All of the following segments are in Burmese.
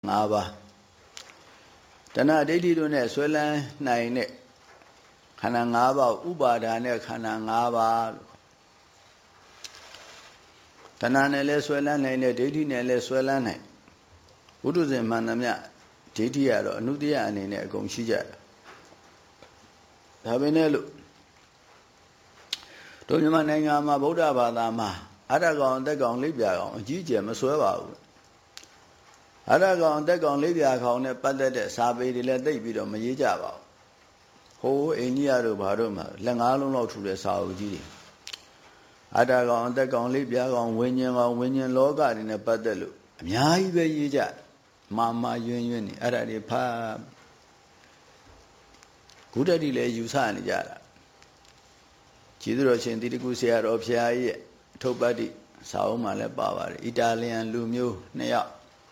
Ngaba Tana Didi Dune, Swellan, Nine Kanangaba, Ubadane, Kanangaba Tananele, Swellan, Nine, Didi Nele, Swellan, Uduze Manamia, Didi, Nudia, and in a Gomshija Tabinelu Dojumananga, Boda Badama, Adagon, Dagon, Libya, Gigi, Masweva. Aragon, Dagon, Libya, Hone, Padde, Sabi, the David of Majava. Ho, Enia Baruma, Langalo to the Saudi. Adagon, Dagon, Libya, on Winyan Loga in a Padelu. Yai Yija, Mamma Union, Aradi Pa Goodadile, you sign Yara. Chidro Shindicusia of Shai, Tobadi, Sauma Lebavar, Italian Lumio, Nea.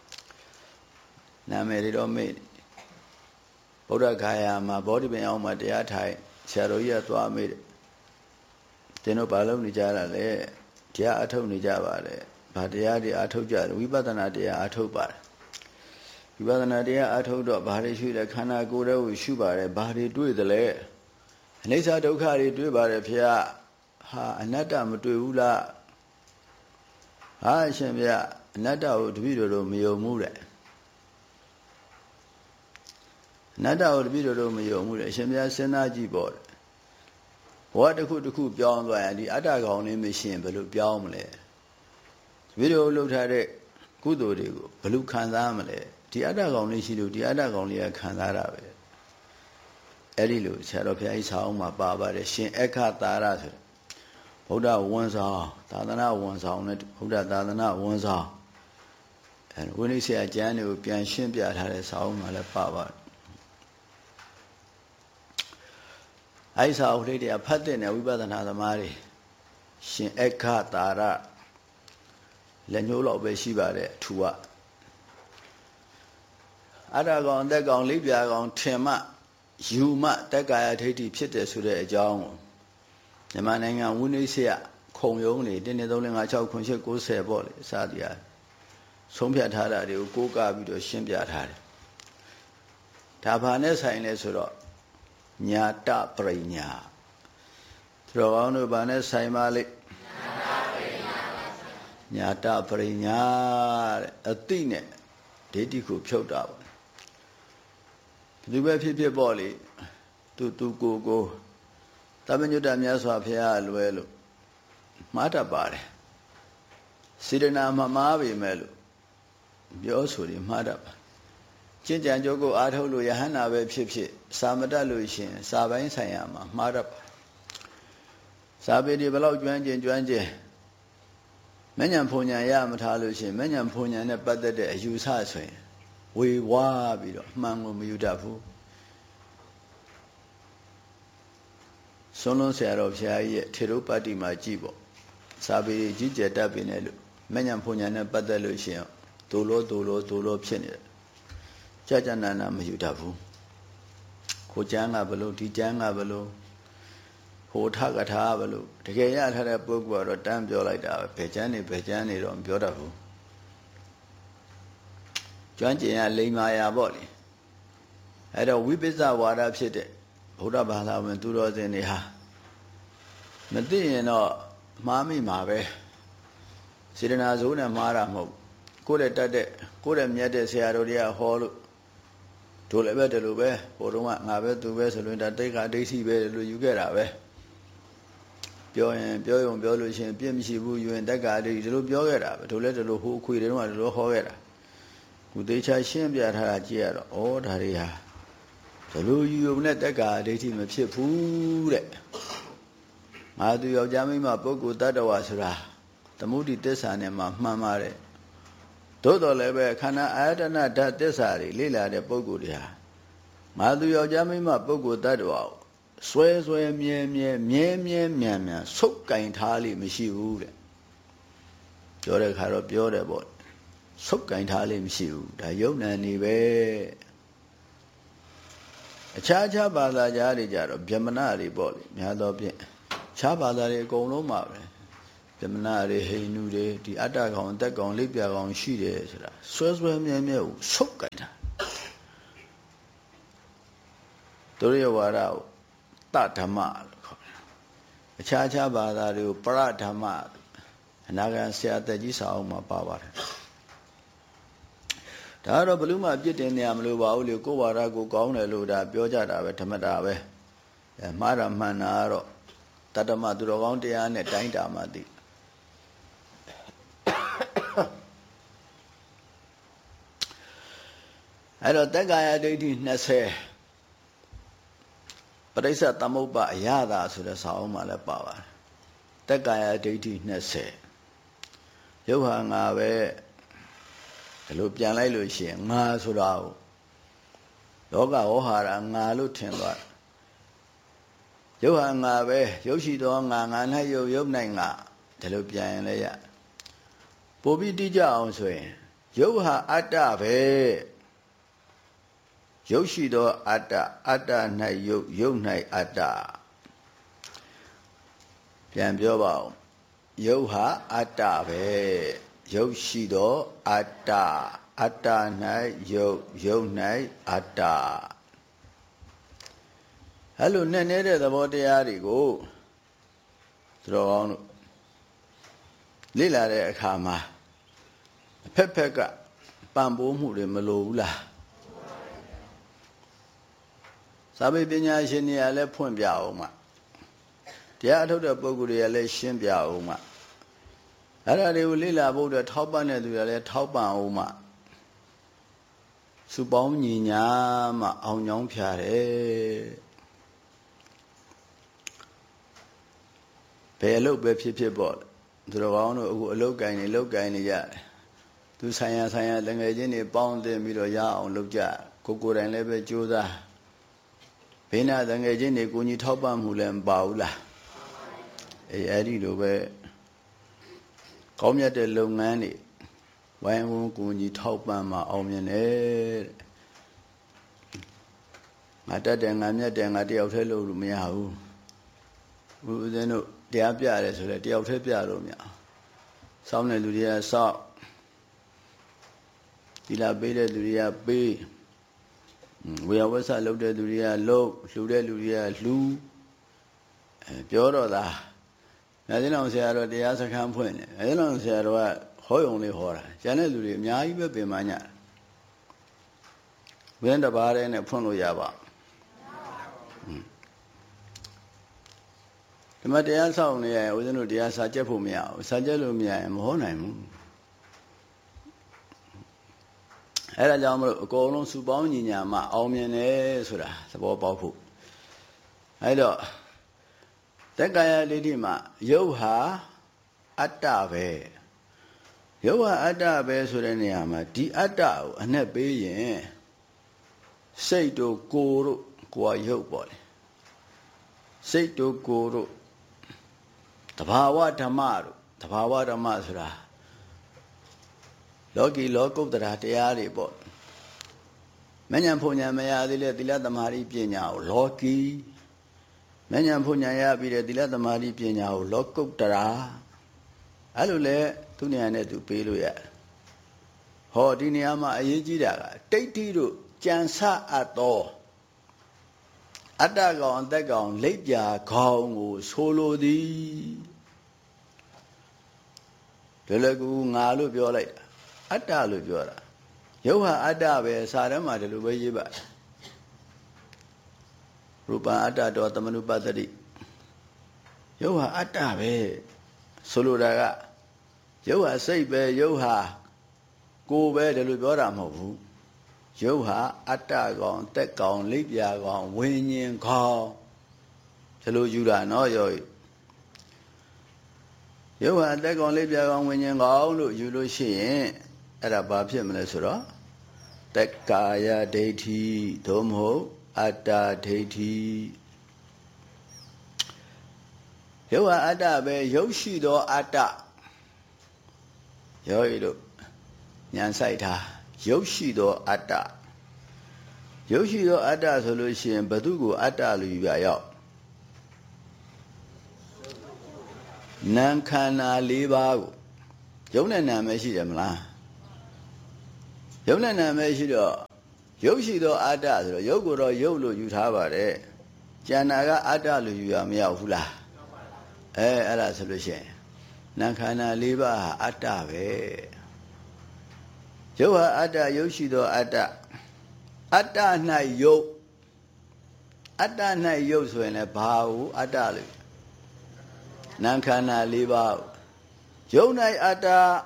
Now made it or made Boda Kaya, my body being on my dear tie, Shadoya to our made it. Teno Palo Nijara le, Tia Ato Nijava le, Padia Atoja, we but an idea Atobar. We but an idea Atodo, Bari shoot a Kana Goda with Shuba, Bari do the lay. And they said, Okari do about a Pia, ha, Anata Mutuula. Ha, Shemia, Nata would be the Mio Mure. Nada would be the Romeo Mure, Shemia Senaji board. What could cook beyond the Adagon machine, but look beyond me. Video looked at it, good old Blue Canzamale, the Adagon issue, the Adagonia Canzara. Elilu, Sarapia is how my baba, the Shin Eka Taras. Oda once are, Tadana once on it, Oda Tadana once are. And when he say a January, Pian Shimpia had a sound my baba. I saw already a pattern and we better another Mari. Shin Eka Tara Lenula Beshiba Tua Adagon, Dagon, Libya on Tema, Yuma, Daga Tati Pitta Sude Jong. The man and Winisia, Kong Yoni, didn't only my child consider go say body, Sadia. Sompia Tada, they will go garbage or Shimpia Tada. Tapanesa in Esuro. Nyata Prenya. Throw on Ubane Saimali Nyata Prenya, a thing, Dediku choked out. The way people body to go. Tabenu Damiaswa Pia Luelu Mata Bari Sidena Mamavi Melu Biosuri Madap. Chinjan Jogo Adholu Yahana Web Ship, Samada Lucian, Saba in Sayama, Madap Sabi developed Juanje, Menyan Punya Yamata Lucian, Menyan Punya and Badade, use Hasway. We wabido, Mango Mudafu Sono Sero Shai, Tirupati Majibo, Sabi Jija Dabinelu, Menyan Punya and Badalucian, Dolo Psenia. Jajanana Mayutavu Hojanga below, Tijanga below, Hotagata below. The Gaya had a book where a damn joy like that, Pejani on beautiful. Janjia lay my body. At a whippiza what I've said, Hodabala went 2 in the ha. Medina no Mammy Mave Sidena Zuna Maramo. Could at that, could have yet a Searodia Hall. To le better lube, or Nabe to vessel that take a daisy bed, you get away. Bioyan, Biolution, PMC, you and that guy, you look Biogera, to let the who quit and want to look however. Would they charge him at her chair or Haria? So you let that guy dating a chip food. I do your jamming my book with that was the moody Tessan and Mamma. Todo lebe kana adana da desari lila de pogudia. Madu yo jami ma pogu dadwa. Swe mie sok kain thali mishi u de. Jore kharo pyo de bo. Sok kain thali mishi u. Da yau na ni be. Acha ba da ja ri ja ro Vyamana ri bo le. Nya do phin. Cha ba da ri a kong long ma be. ပြမနာတွေဟိန္ဒူတွေဒီအတ္တကောင်အသက်ကောင်လိပ်ပြကောင်ရှိတယ်ဆိုတာဆွဲမြဲမြဲကိုဆုတ်ကြိုက်တာတို့ရဝါဒကိုတဓမ္မလို့ခေါ်တယ်အခြားဘာသာတွေကိုပရဓမ္မအနာဂတ်ဆရာတက်ကြီးစာအုပ်မှာပါပါတယ်ဒါတော့ဘလို့မှပြစ်တင်နေရမလို့ပါဘူးလေကိုဝါဒကိုကောင်းတယ်လို့ဒါပြောကြတာပဲဓမ္မတာပဲမှားတာမှန်တာတော့တတ္တမသူတော်ကောင်းတရားနဲ့တိုင်းတာမှသိအဲ့တော့တက္ကာယဒိဋ္ဌိ20ပရိစ္ဆသမုပ္ပါအရသာဆိုတဲ့စာအုပ်မှာလည်းပါပါတယ်တက္ကာယဒိဋ္ဌိ20ရုပ်ဟာငါပဲဒီလိုပြန်လိုက်လို့ရှိရင်ငါဆိုတာကိုလောကဝဟာရငါလို့ထင်သွားရုပ်ဟာငါပဲရုပ်ရှိသောငါ၌ရုပ်၌ငါဒီလိုပြန်ရင်လည်းရပို့ပြီးတိကျအောင်ဆိုရင်ရုပ်ဟာအတ္တပဲရုပ်ရှိသောအတ္တအတ္တ၌ရုပ်၌အတ္တပြန်ပြောပါဦးရုပ်ဟာအတ္တပဲရုပ်ရှိသောအတ္တအတ္တ၌ရုပ်၌အတ္တအဲ့လိုနဲ့နေတဲ့သဘောတရားတွေကိုသူတော်ကောင်းတို့လေ့လာတဲ့အခါမှာအဖက်ကပံ့ပိုးမှုတွေမလိုဘူးလားစာပေပညာရှင်တွေကလည်းဖွင့်ပြအောင်မှတရားအထုတ်တဲ့ပုဂ္ဂိုလ်တွေကလည်းရှင်းပြအောင်မှအဲ့ဒါတွေကိုလေ့လာဖို့အတွက်ထောက်ပံ့တဲ့သူတွေလည်းထောက်ပံ့အောင်မှစုပေါင်းညီညာမှအောင်ကြောင်းဖြာတယ်ဘယ်အလုပ်ပဲဖြစ်ပေါ့သူတော်ကောင်းတို့အခုအလုပ်ကိုင်နေရတယ်သူဆိုင်ရာတငယ်ချင်းတွေပေါင်းတင်ပြီးတော့ရအောင်လုပ်ကြကိုယ်တိုင်လည်းပဲကြိုးစားဘေးနာတငယ်ချင်းတွေကိုကြီးထောက်ပံ့မှုလည်းမပါဘူးလားအဲ့ဒီလိုပဲကောင်းမြတ်တဲ့လုပ်ငန်းတွေဝိုင်းဝန်းကိုကြီးထောက်ပံ့မှအောင်မြင်တယ်ငါတတ်တယ်ငါမြတ်တယ်ငါတယောက်တည်းလုပ်လို့မရဘူးဦးဇင်းတို့တရားပြရတယ်ဆိုတော့တယောက်တည်းပြလို့မရစောင်းတဲ့လူတွေကစောင်းဒီလာပေးတဲ့လူတွေကပေးဝေယဝဆလုပ်တဲ့လူတွေကလုပ်လှူတဲ့လူတွေကလှူပြောတော့သားအဲဒီလောက်ဆရာတော်တရားစခန်းဖွင့်တယ်အဲဒီလောက်ဆရာတော်ကဟောယုံလေးဟောတာကျန်တဲ့လူတွေအများကြီးပဲပြင်ပညဝင်းတစ်ပါးတည်းနဲ့ဖွင့်လို့ရပါဒီမှာတရားဆောင်နေရဦးဇင်းတို့တရားစာချက်ဖို့မရဘူးစာချက်လို့မရရင်မဟောနိုင်ဘူးအဲ့ဒါကြောင့်မလို့အကုန်လုံးစုပေါင်းညီညာမှအောင်မြင်တယ်ဆိုတာသဘောပေါက်ဖို့အဲ့တော့တက္ကာယဒိဋ္ဌိမှာရုပ်ဟာအတ္တပဲရုပ်ဟာအတ္တပဲဆိုတဲ့နေရာမှာဒီအတ္တကိုအနှက်ပေးရင်စိတ်တို့ကိုယ်တို့ကိုယ်ရုပ်ပေါ့လေစိတ်တို့ကိုယ်တို့တဘာဝဓမ္မတို့တဘာဝဓမ္မဆိုတာလောကီလောကုတ္တရာတရားတွေပေါ့မဉ္ဇဉ်ဖုန်ဉဏ်မရသေးတဲ့သီလသမာဓိပညာကိုလောကီမဉ္ဇဉ်ဖုန်ဉဏ်ရပြီးတဲ့သီလသမာဓိပညာကိုလောကုတ္တရာအဲ့လိုလဲသူနေရာနဲ့သူပေးလို့ရဟောဒီနေရာမှာအရေးကြီးတာကတိဋ္ဌိတို့ကြံစအပ်သောအတ္တကောင်အသက်ကောင်လိပ်ပြာခေါင်းကိုဆိုလိုသည်ဒီလကူငါလို့ပြောလိုက်တာအတ္တလို့ပြောတာရုပ်ဟာအတ္တပဲစာထဲမှာဒီလိုပဲရေးပါရူပအတ္တတော်သမနုပတ္တိရုပ်ဟာအတ္တပဲဆိုလိုတာကရုပ်ဟာစိတ်ပဲရုပ်ဟာကိုယ်ပဲဒီလိုပြောတာမဟုတ်ဘူးရုပ်ဟာအတ္တကောင်တက်ကောင်လိပ်ပြာကောင်ဝိညာဉ်ကောင်ဒီလိုယူတာနော်ယောရုပ်ဟာတက်ကောင်လိပ်ပြာကောင်ဝိညာဉ်ကောင်လို့ယူလို့ရှိရင်အဲ့ဒါဘာဖြစ်မလဲဆိုတော့တက္ကာယဒိဋ္ဌိသို့မဟုတ်အတ္တဒိဋ္ဌိရုပ်ဟာအတ္တပဲရုပ်ရှိသောအတ္တယောဤတို့ဉာဏ်ဆိုင်ထားရုပ်ရှိသောအတ္တရုပ်ရှိသောအတ္တဆိုလို့ရှိရင်ဘသူကိုအတ္တလို့ယူရရောက် Nan khana liba Yona Nameshi Mla Yona Nameshido Yoshido Ada Yoguro Yolo Yutavare Janaga Ada Luyamia Hula Ala solution Nan khana liba Atave Yoha Ada Yoshido Ada Ada na yo Ada na yo so in a bow Ada Nankana liba Jonai Ada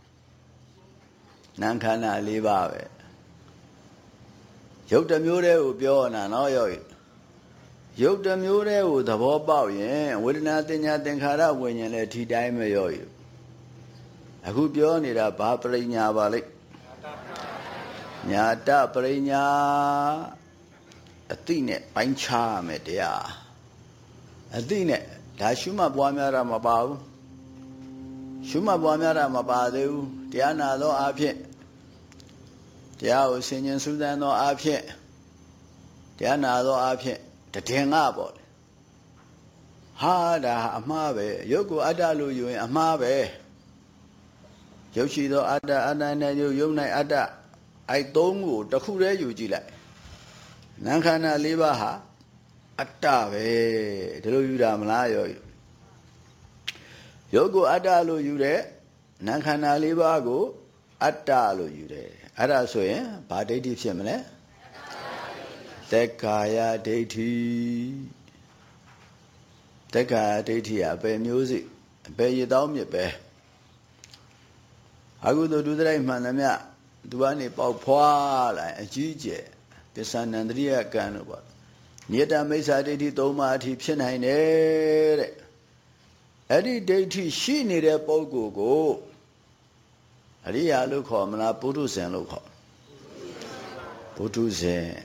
Nankana liba Yokta Mure Ubiona no yo Yokta Mure with the Bob yen with nothing Yankara when you let he die me yo I could be on it up Paprina Valley Nyata Prina Athene Pancha Media Athene Dashuma Boamara Mabau Shuma Boamara Mabadu Diana no Apie Diao Sinian Sudan no Apie Diana no Apie the Tengabo Hada Amabe Yoko Adalu you Amabe Yoshido Ada Ada Yona Ada I don't know the Kure Yujila Nankana Libaha Atave Deluyuda Malayo Yogo Adalu Yude Nankana Libago Atalu Yude Adasoe Padeti Semele Tekaya Deti Tekaya Deti Abe music Be Yadam Yabe I go to do the Manamia Duani Pau like a Gigi, the San Andrea Canova. Nieta Mesa Deti Toma Tipsin Hine Eddie Deti she needed a pogo. Aria look home, la Putus and look home. Putus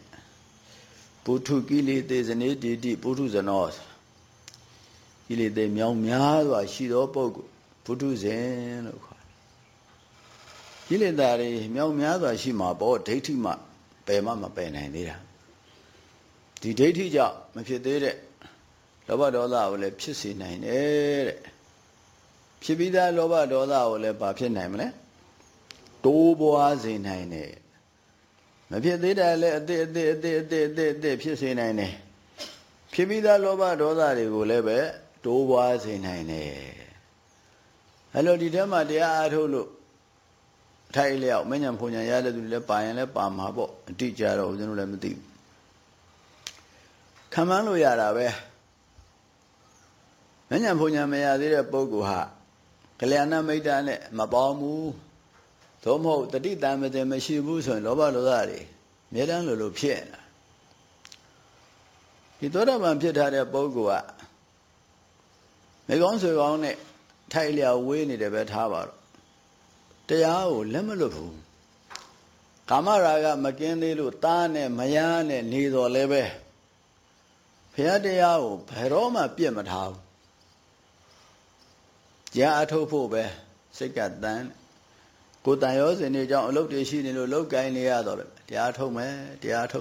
Putu Gili, there's an ADD, Putus and North. Gili de Miao Miao, she do pogo. Putus and look home. Gili Dari, Miao Miao, she ma bought dating ma, pay mamma pen and dira. The dating job, if you did it, Loba Dola will let Pissy nine air. Pibida Loba Dola will let Papin Namle. Two boys in nine air. Maybe they let the Pissy nine air. Pibida Loba Dola will let two boys in nine air. Hello, the Dema de Atolo. Tail out, many Punya Yada to let by and let Palm Habo, a teacher of the Lemati. Come on, Yarabe. Many Punya Maya did a Boguha. Kaliana made an Mabamu. Tomo, the deep time with the Meshibu and Loba Lodari. Medan Lulu Piena. He thought of Piet had a Bogua. Make also on it. Talia winning a bed Harvard. Tayao Lemelu Kamaraga Mackenzie Lutane Mayane Nido Lebe Piadeo Peroma Piematau Jatopobe Sikadan Kutayos and John looked at she in the local in the other Diatome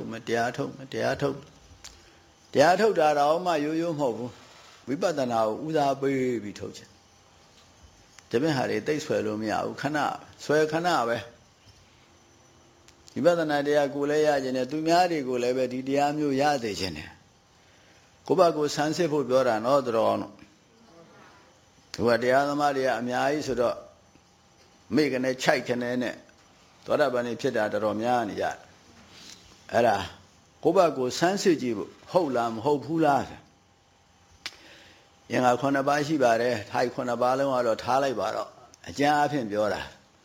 Diato that all my you hope we better now without baby told you. Jimmy had a taste for Lumia, Cana, Swear Canabe. You better an idea Gulea and a Dumiari Gulebe, Diamu Yade Gene. Kubago Sansepo Bora and other on. Who are the other Maria, my eyes or making a chicken in it. Torabani Pita Romiani yet. Era Kubago Sansijibu, Holam, Hopula. In a Konabashi Bare, High Konabalo or Talibaro, a jab in Biora.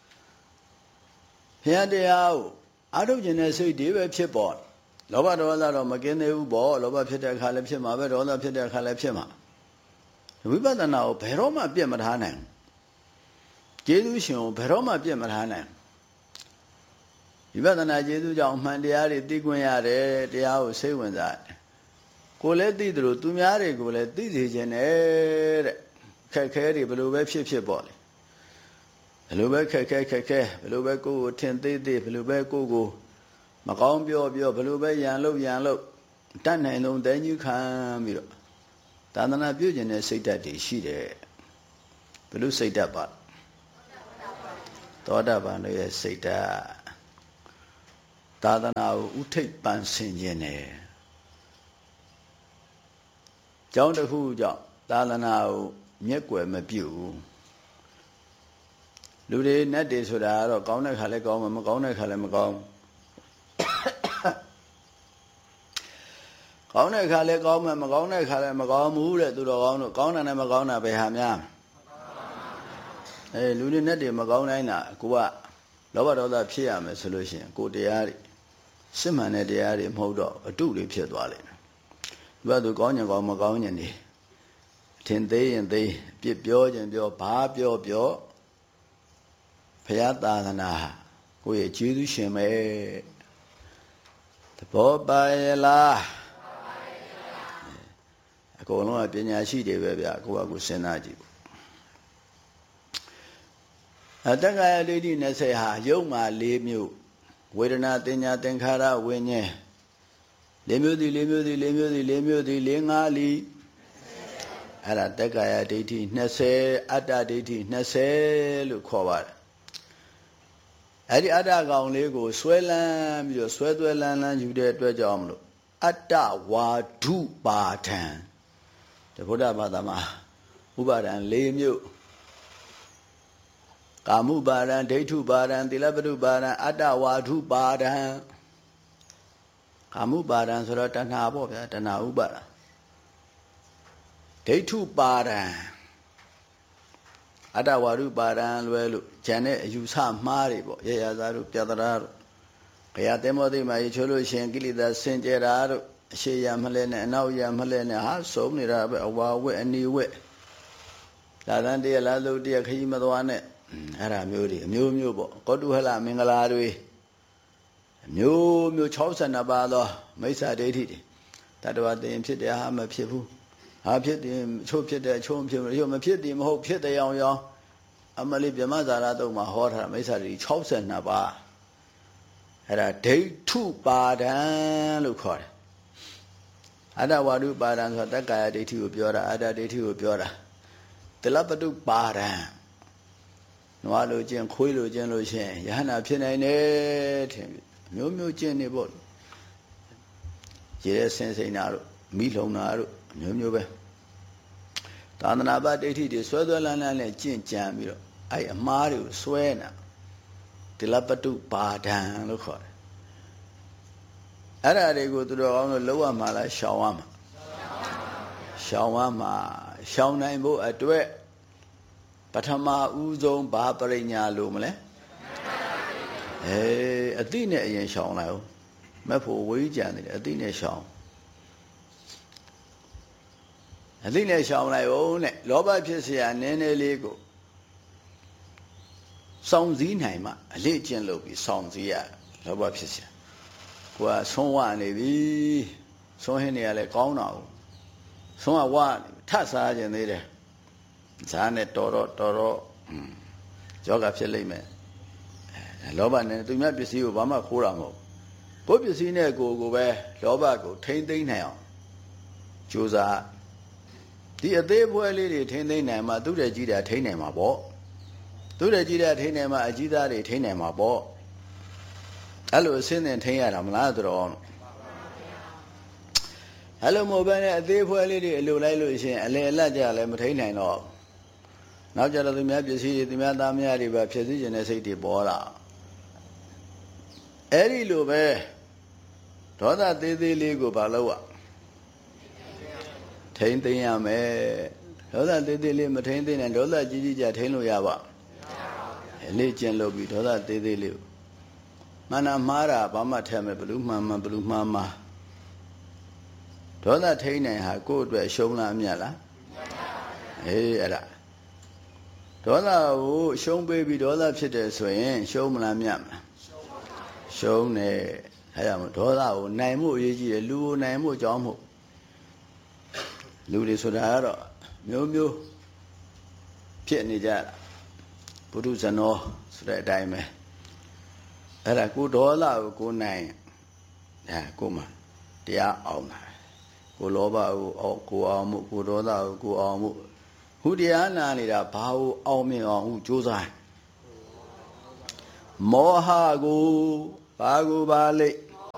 Here they are out of Genesis, Diva Chipon. Loba Dola or Magene Bo, Loba Peter Calepsima, Dola Peter Calepsima. We better now, Peroma Piamatana. Jedusion, Peroma Piamatana. You better not Jedu John Mandiari, Diguiare, the hour say when that. Colletti drew to Miari, Goletti, and air, Kakari, Blue Ship Ball. Blue Kaka, Blue Go, 10 day, Blue Go, Macombio, Blue Yanlo, Tan, then you come. Tana Bujan say that she there. ဘယ်လိုစိတ်ဓာတ်ပါသောတာပန်ရဲ့စိတ်ဓာတ်သာသနာကိုဥထိပ်ပန်းဆင်ခြင်းနဲ့ကျောင်းတစ်ခုကြောင့်သာသနာကိုမျက်ကွယ်မပြုဘူးလူတွေနတ်တွေဆိုတာကတော့ကောင်းတဲ့ခါလဲကောင်းမှာမကောင်းတဲ့ခါလဲမကောင်းကောင်းတဲ့ခါလဲကောင်းမှာမကောင်းတဲ့ခါလဲမကောင်းဘူးတဲ့သူတော်ကောင်းတို့ကောင်းတာနဲ့မကောင်းတာပဲဟာများလူတွေနဲ့တည်းမကောင်းတိုင်းတာကိုကလောဘဒေါသဖြစ်ရမယ်ဆိုလို့ရှိရင်ကိုတရားတွေစစ်မှန်တဲ့တရားတွေမဟုတ်တော့အတုတွေဖြစ်သွားလိမ့်မယ်ဒီဘက်သူကောင်းရင်ကောင်းမကောင်းရင်နေထင်သေးရင်သေးပြစ်ပြောခြင်းပြောဘာပြောပြောဘုရားသာသနာကိုယ့်ရဲ့ကျေးဇူးရှင်ပဲသဘောပါရဲ့လားအကုန်လုံးကပညာရှိတွေပဲဗျကိုယ့်ဘာကိုစဉ်းစားကြည့်တက္ကရာဒိဋ္ဌိ20ဟာယုတ်မှာ4မျိုးဝေဒနာတင်ညာသင်္ခါရဝိညာဉ်4မျိုးသည်4မျိုးသည်4မျိုးသည်4မျိုးသည်4 5လီအဲ့ဒါတက္ကရာဒိဋ္ဌိ20အတ္တဒိဋ္ဌိ20လို့ခေါ်ပါတယ်အဲ့ဒီအတ္တကောင်လေးကိုဆွဲလန်းပြီးတော့ဆွဲသွဲလန်းလန်းယူတဲ့အတွက်ကြောင့်မလို့အတ္တဝါဒုပါဒံတဗုဒ္ဓဘာသာမှာဥပါဒံ4မျိုးကာမုပါဒံဒိဋ္ဌုပါဒံသီလပတုပါဒံအတ္တဝါဒုပါဒံကာမုပါဒံဆိုတော့တဏှာပေါ့ဗျာတဏှာဥပါဒံဒိဋ္ဌုပါဒံအတ္တဝါဒုပါဒံလွယ်လို့ဉာဏ်နဲ့အယူဆမှားတွေပေါ့ရရသာတို့ပြတရာတို့ဘုရားသင်္ဘောသိမှာရေချိုးလို့ရှင်ကိလေသာစင်ကြယ်တာတို့အရှိရမလဲနဲ့အနောက်ရမလဲနဲ့ဟာစုံနေတာပဲအဝါဝက်အနီဝက်လာတန်းတရလာလို့တရခကြီးမသွားနဲ့အဲ့ဒါမျိုးတွေအမျိုးမျိုးပေါ့ကောတုဟလမင်္ဂလာတွေအမျိုးမျိုး62ပါးသောမိစ္ဆာဒိဋ္ဌိတွေတတဝတင်ဖြစ်တယ်ဟာမဖြစ်ဘူးဟာဖြစ်တယ်ချို့ဖြစ်တယ်ချို့မဖြစ်ဘူးရုပ်မဖြစ်တယ်မဟုတ်ဖြစ်တယ်အောင်ရောအမလိဗြဟ္မဇာရတုံမှာဟောထားမိစ္ဆာဒိဋ္ဌိ62ပါးအဲ့ဒါဒိဋ္ဌုပါဒံလို့ခေါ်တယ်အတ္တဝါဒုပါဒံဆိုတာတက္ကာယဒိဋ္ဌိကိုပြောတာအတ္တဒိဋ္ဌိကိုပြောတာသီလပတုပါဒံနွားလိုကျင့်ခွေးလိုကျင့်လို့ရှိရင်ယဟနာဖြစ်နိုင်တယ်ထင်ပြီမျိုးမျိုးကျင့်နေပေါ့ရေဆင်းစိန်နာတို့မိလုံနာတို့မျိုးမျိုးပဲသာသနာ့ဘဒိဋ္ဌိတွေဆွဲသွဲလန်းလန်းနဲ့ကျင့်ကြံပြီးတော့အဲ့အမှားတွေကိုဆွဲနာသီလပတုပါဒံလို့ခေါ်တယ်အဲ့ဒါတွေကိုသူတော်ကောင်းတို့လောက်ရမှာလားရှောင်ရမှာရှောင်ရမှာရှောင်နိုင်ဖို့အတွက်ပထမဦးဆုံးဘာပရိညာလို့မလဲအတိနဲ့အရင်ရှောင်လိုက်ဦးမက်ဖို့ဝေးကြံနေတယ်အတိနဲ့ရှောင်အတိနဲ့ရှောင်လိုက်ဦးနဲ့လောဘဖြစ်เสียနည်းနည်းလေးကိုစောင့်စည်းနိုင်မှအလေးကျင့်လုပ်ပြီးစောင့်စည်းရလောဘဖြစ်เสียကိုကဆုံးဝနေပြီဆုံးဟင်းနေရလဲကောင်းတာကိုဆုံးဝနေထပ်စားခြင်းသေးတယ်ဇာနဲ့တော်တော့ယောဂဖြစ်လိမ့်မယ်လောဘနဲ့သူများပစ္စည်းကိုဘာမှခိုးတာမဟုတ်ကိုယ်ပစ္စည်းနဲ့ကိုပဲလောဘကိုထိမ့်သိမ့်နိုင်အောင်ကြိုးစားဒီအသေးဖွဲလေးတွေထိမ့်သိမ့်နိုင်မှသူ့တဲ့ကြီးတာထိမ့်နိုင်မှာပေါ့သူ့တဲ့ကြီးတာထိမ့်နိုင်မှအကြီးသားတွေထိမ့်နိုင်မှာပေါ့အဲ့လိုအစင်းနဲ့ထိမ့်ရတာမလားတော်အဲ့လိုမဟုတ်ဘဲနဲ့အသေးဖွဲလေးတွေအလိုလိုက်လို့ရှိရင်အလေအလတ်ကြလည်းမထိမ့်နိုင်တော့နောက်ကြတော့သူများပစ္စည်းတွေသူများသားမယားတွေပဲဖြစ်စီခြင်းတဲ့စိတ်တွေပေါ်လာအဲ့ဒီလိုပဲဒေါသသေးသေးလေးကိုဘာလို့ထိမ့်သိမ်းရမယ်ဒေါသသေးသေးလေးမထိမ့်သိမ်းနဲ့ဒေါသကြီးကြီးကြထိမ့်လို့ရပါအလေးကျင့်လို့ပြီးဒေါသသေးသေးလေးကိုမှန်တာမှားတာဘာမှထက်မဲ့ဘလူးမှန်မှန်ဘလူးမှားမှားဒေါသထိမ့်နိုင်ဟာကိုယ့်အတွက်ရှုံးလားအမြတ်လားအဲ့ဒါဒေါသကိုရှုံးပေးပြီးဒေါသဖြစ်တယ်ဆိုရင်ရှုံးမလားမြတ်မလားရှုံးတယ်အဲ့ဒါမို့ဒေါသကိုနိုင်မှုအရေးကြီးတယ်လူကိုနိုင်မှုအကြောင်းမို့လူတွေဆိုတာကတော့မျိုးမျိုးဖြစ်နေကြတာဘုဒ္ဓဇနောဆိုတဲ့အတိုင်းပဲအဲ့ဒါကိုဒေါသကိုကိုနိုင်ကိုမှတရားအောင်တာကိုလောဘကိုအောင်မှုကိုဒေါသကိုကိုအောင်မှုခုတရားနာနေတာဘာကိုအောင်မြင်အောင်ကြိုးစားမောဟကိုဘာလိ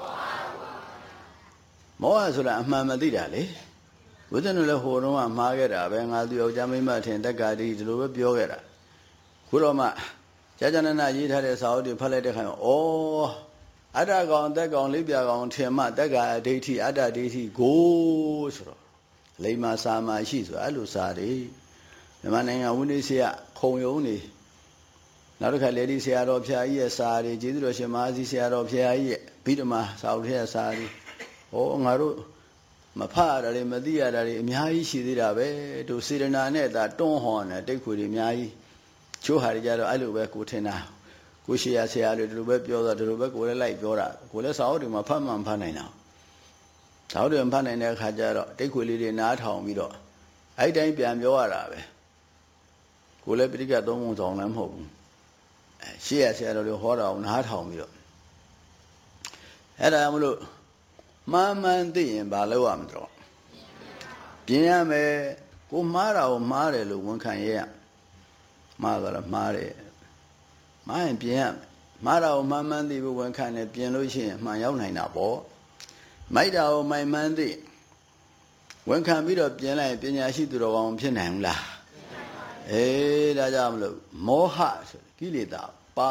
မောဟဆိုတာအမှန်မသိတာလေဘုရားတို့လည်းဟိုတုန်းကမှားခဲ့တာပဲငါသူယောက်ျားမိန်းမထင်တက္ကတိဒီလိုပဲပြောခဲ့တာခုတော့မှကြာကြာနာနာရေးထားတဲ့စာအုပ်တွေဖတ်လိုက်တဲ့ခါဩအတ္တကောင်အသက်ကောင်လေးပြကောင်ထင်မှတက္ကအဋ္ဌိအတ္တဒိဋ္ဌိကိုဆိုတော့လိမ္မာစာမရှိဆိုအဲ့လိုစာတွေမြန်မာနိုင်ငံဝိနည်းဆရာခုံယုံနေနောက်တစ်ခါလေဒီဆရာတော်ဖျားကြီးရဲ့စာတွေကျေးဇူးတော်ရှင်မဟာစီဆရာတော်ဖျားကြီးရဲ့ဗိဓမာစာအုပ်ထဲစာတွေငါတို့မဖတ်ရတာတွေမသိရတာတွေအများကြီးရှိသေးတာပဲတို့စေရနာနဲ့ဒါတွန်းဟောနေတိတ်ခွေတွေအများကြီးချိုးဟာတွေကြတော့အဲ့လိုပဲကိုထင်တာကိုရှိရဆရာတွေဒီလိုပဲပြောတော့ဒီလိုပဲကိုလည်းလိုက်ပြောတာကိုလည်းစာအုပ်တွေမှာဖတ်မှန်ဖတ်နိုင်တာစာအုပ်တွေဖတ်နိုင်တဲ့အခါကျတော့တိတ်ခွေလေးတွေနားထောင်ပြီးတော့အဲ့တိုင်းပြန်ပြောရတာပဲကိုလည်းပြိဋ္ဌကသုံးပုံဆောင်လည်းမဟုတ်ဘူးရှေ့ရဆရာတော်တွေဟောတာကိုနားထောင်ပြီးတော့အဲ့ဒါမလို့မှန်သိရင်ဘာလုပ်ရမလို့ပြင်ရမယ်ကိုမှားတာကိုမှားတယ်လို့ဝန်ခံရမှားတော့မှားတယ်မှားရင်ပြင်ရမယ်မှားတာကိုမှန်သိဖို့ဝန်ခံတယ်ပြင်လို့ရှိရင်မှန်ရောက်နိုင်တာပေါ့မိုက်တာကိုမှန်သိဝန်ခံပြီးတော့ပြင်လိုက်ပညာရှိသူတော်ကောင်းဖြစ်နိုင်ဘူးလားဒါကြောင့်မလို့မောဟဆိုကိလေသာပါ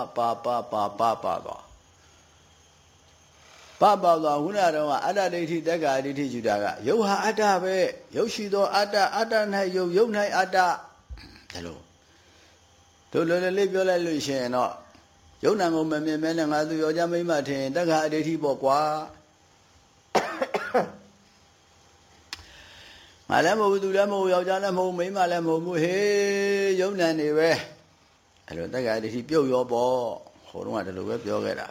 တော့ခုနကတော့အတ္တဒိဋ္ဌိတက္ကာဒိဋ္ဌိယူတာကယုတ်ဟာအတ္တပဲယုတ်ရှိသောအတ္တ၌ယုတ်၌အတ္တဒါလို့တို့လွယ်လွယ်လေးပြောလိုက်လို့ရှိရင်တော့ယုတ်နံကိုမမြင်မဲနဲ့ငါသူယောက်ျားမိန်းမထင်တက္ကာဒိဋ္ဌိပေါ့ကွာငါလည်းမဟုတ်ဘူးသူလည်းမဟုတ်ယောက်ျားလည်းမဟုတ်မိန်းမလည်းမဟုတ်ဘူးဟေးယုတ်နံနေပဲအဲ့လိုတက္ကာဒိဋ္ဌိပြုတ်ရောပေါ့ဟိုတုန်းကဒီလိုပဲပြောခဲ့တာ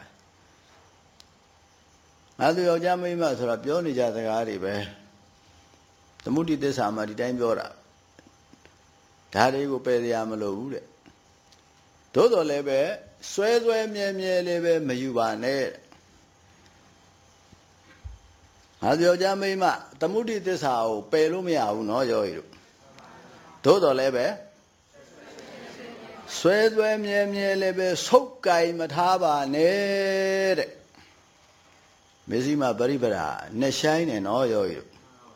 ငါသူယောက်ျားမိန်းမဆိုတော့ပြောနေကြစကားတွေပဲသမုဒိသစ္စာမှာဒီတိုင်းပြောတာဒါတွေကိုပယ်ရမလို့ဘူးတဲ့သို့တော်လည်းပဲဆွဲမြဲလေးပဲမယူပါနဲ့ငါသူယောက်ျားမိန်းမသမုဒိသစ္စာကိုပယ်လို့မရဘူးနော်ယောဂီတို့သို့တော်လည်းပဲဆွဲမြဲလေးပဲဆုပ်ကင်မထားပါနဲ့တဲ့မေဇိမပရိပရာနဲ့ဆိုင်နေနော်ယောဂီတို့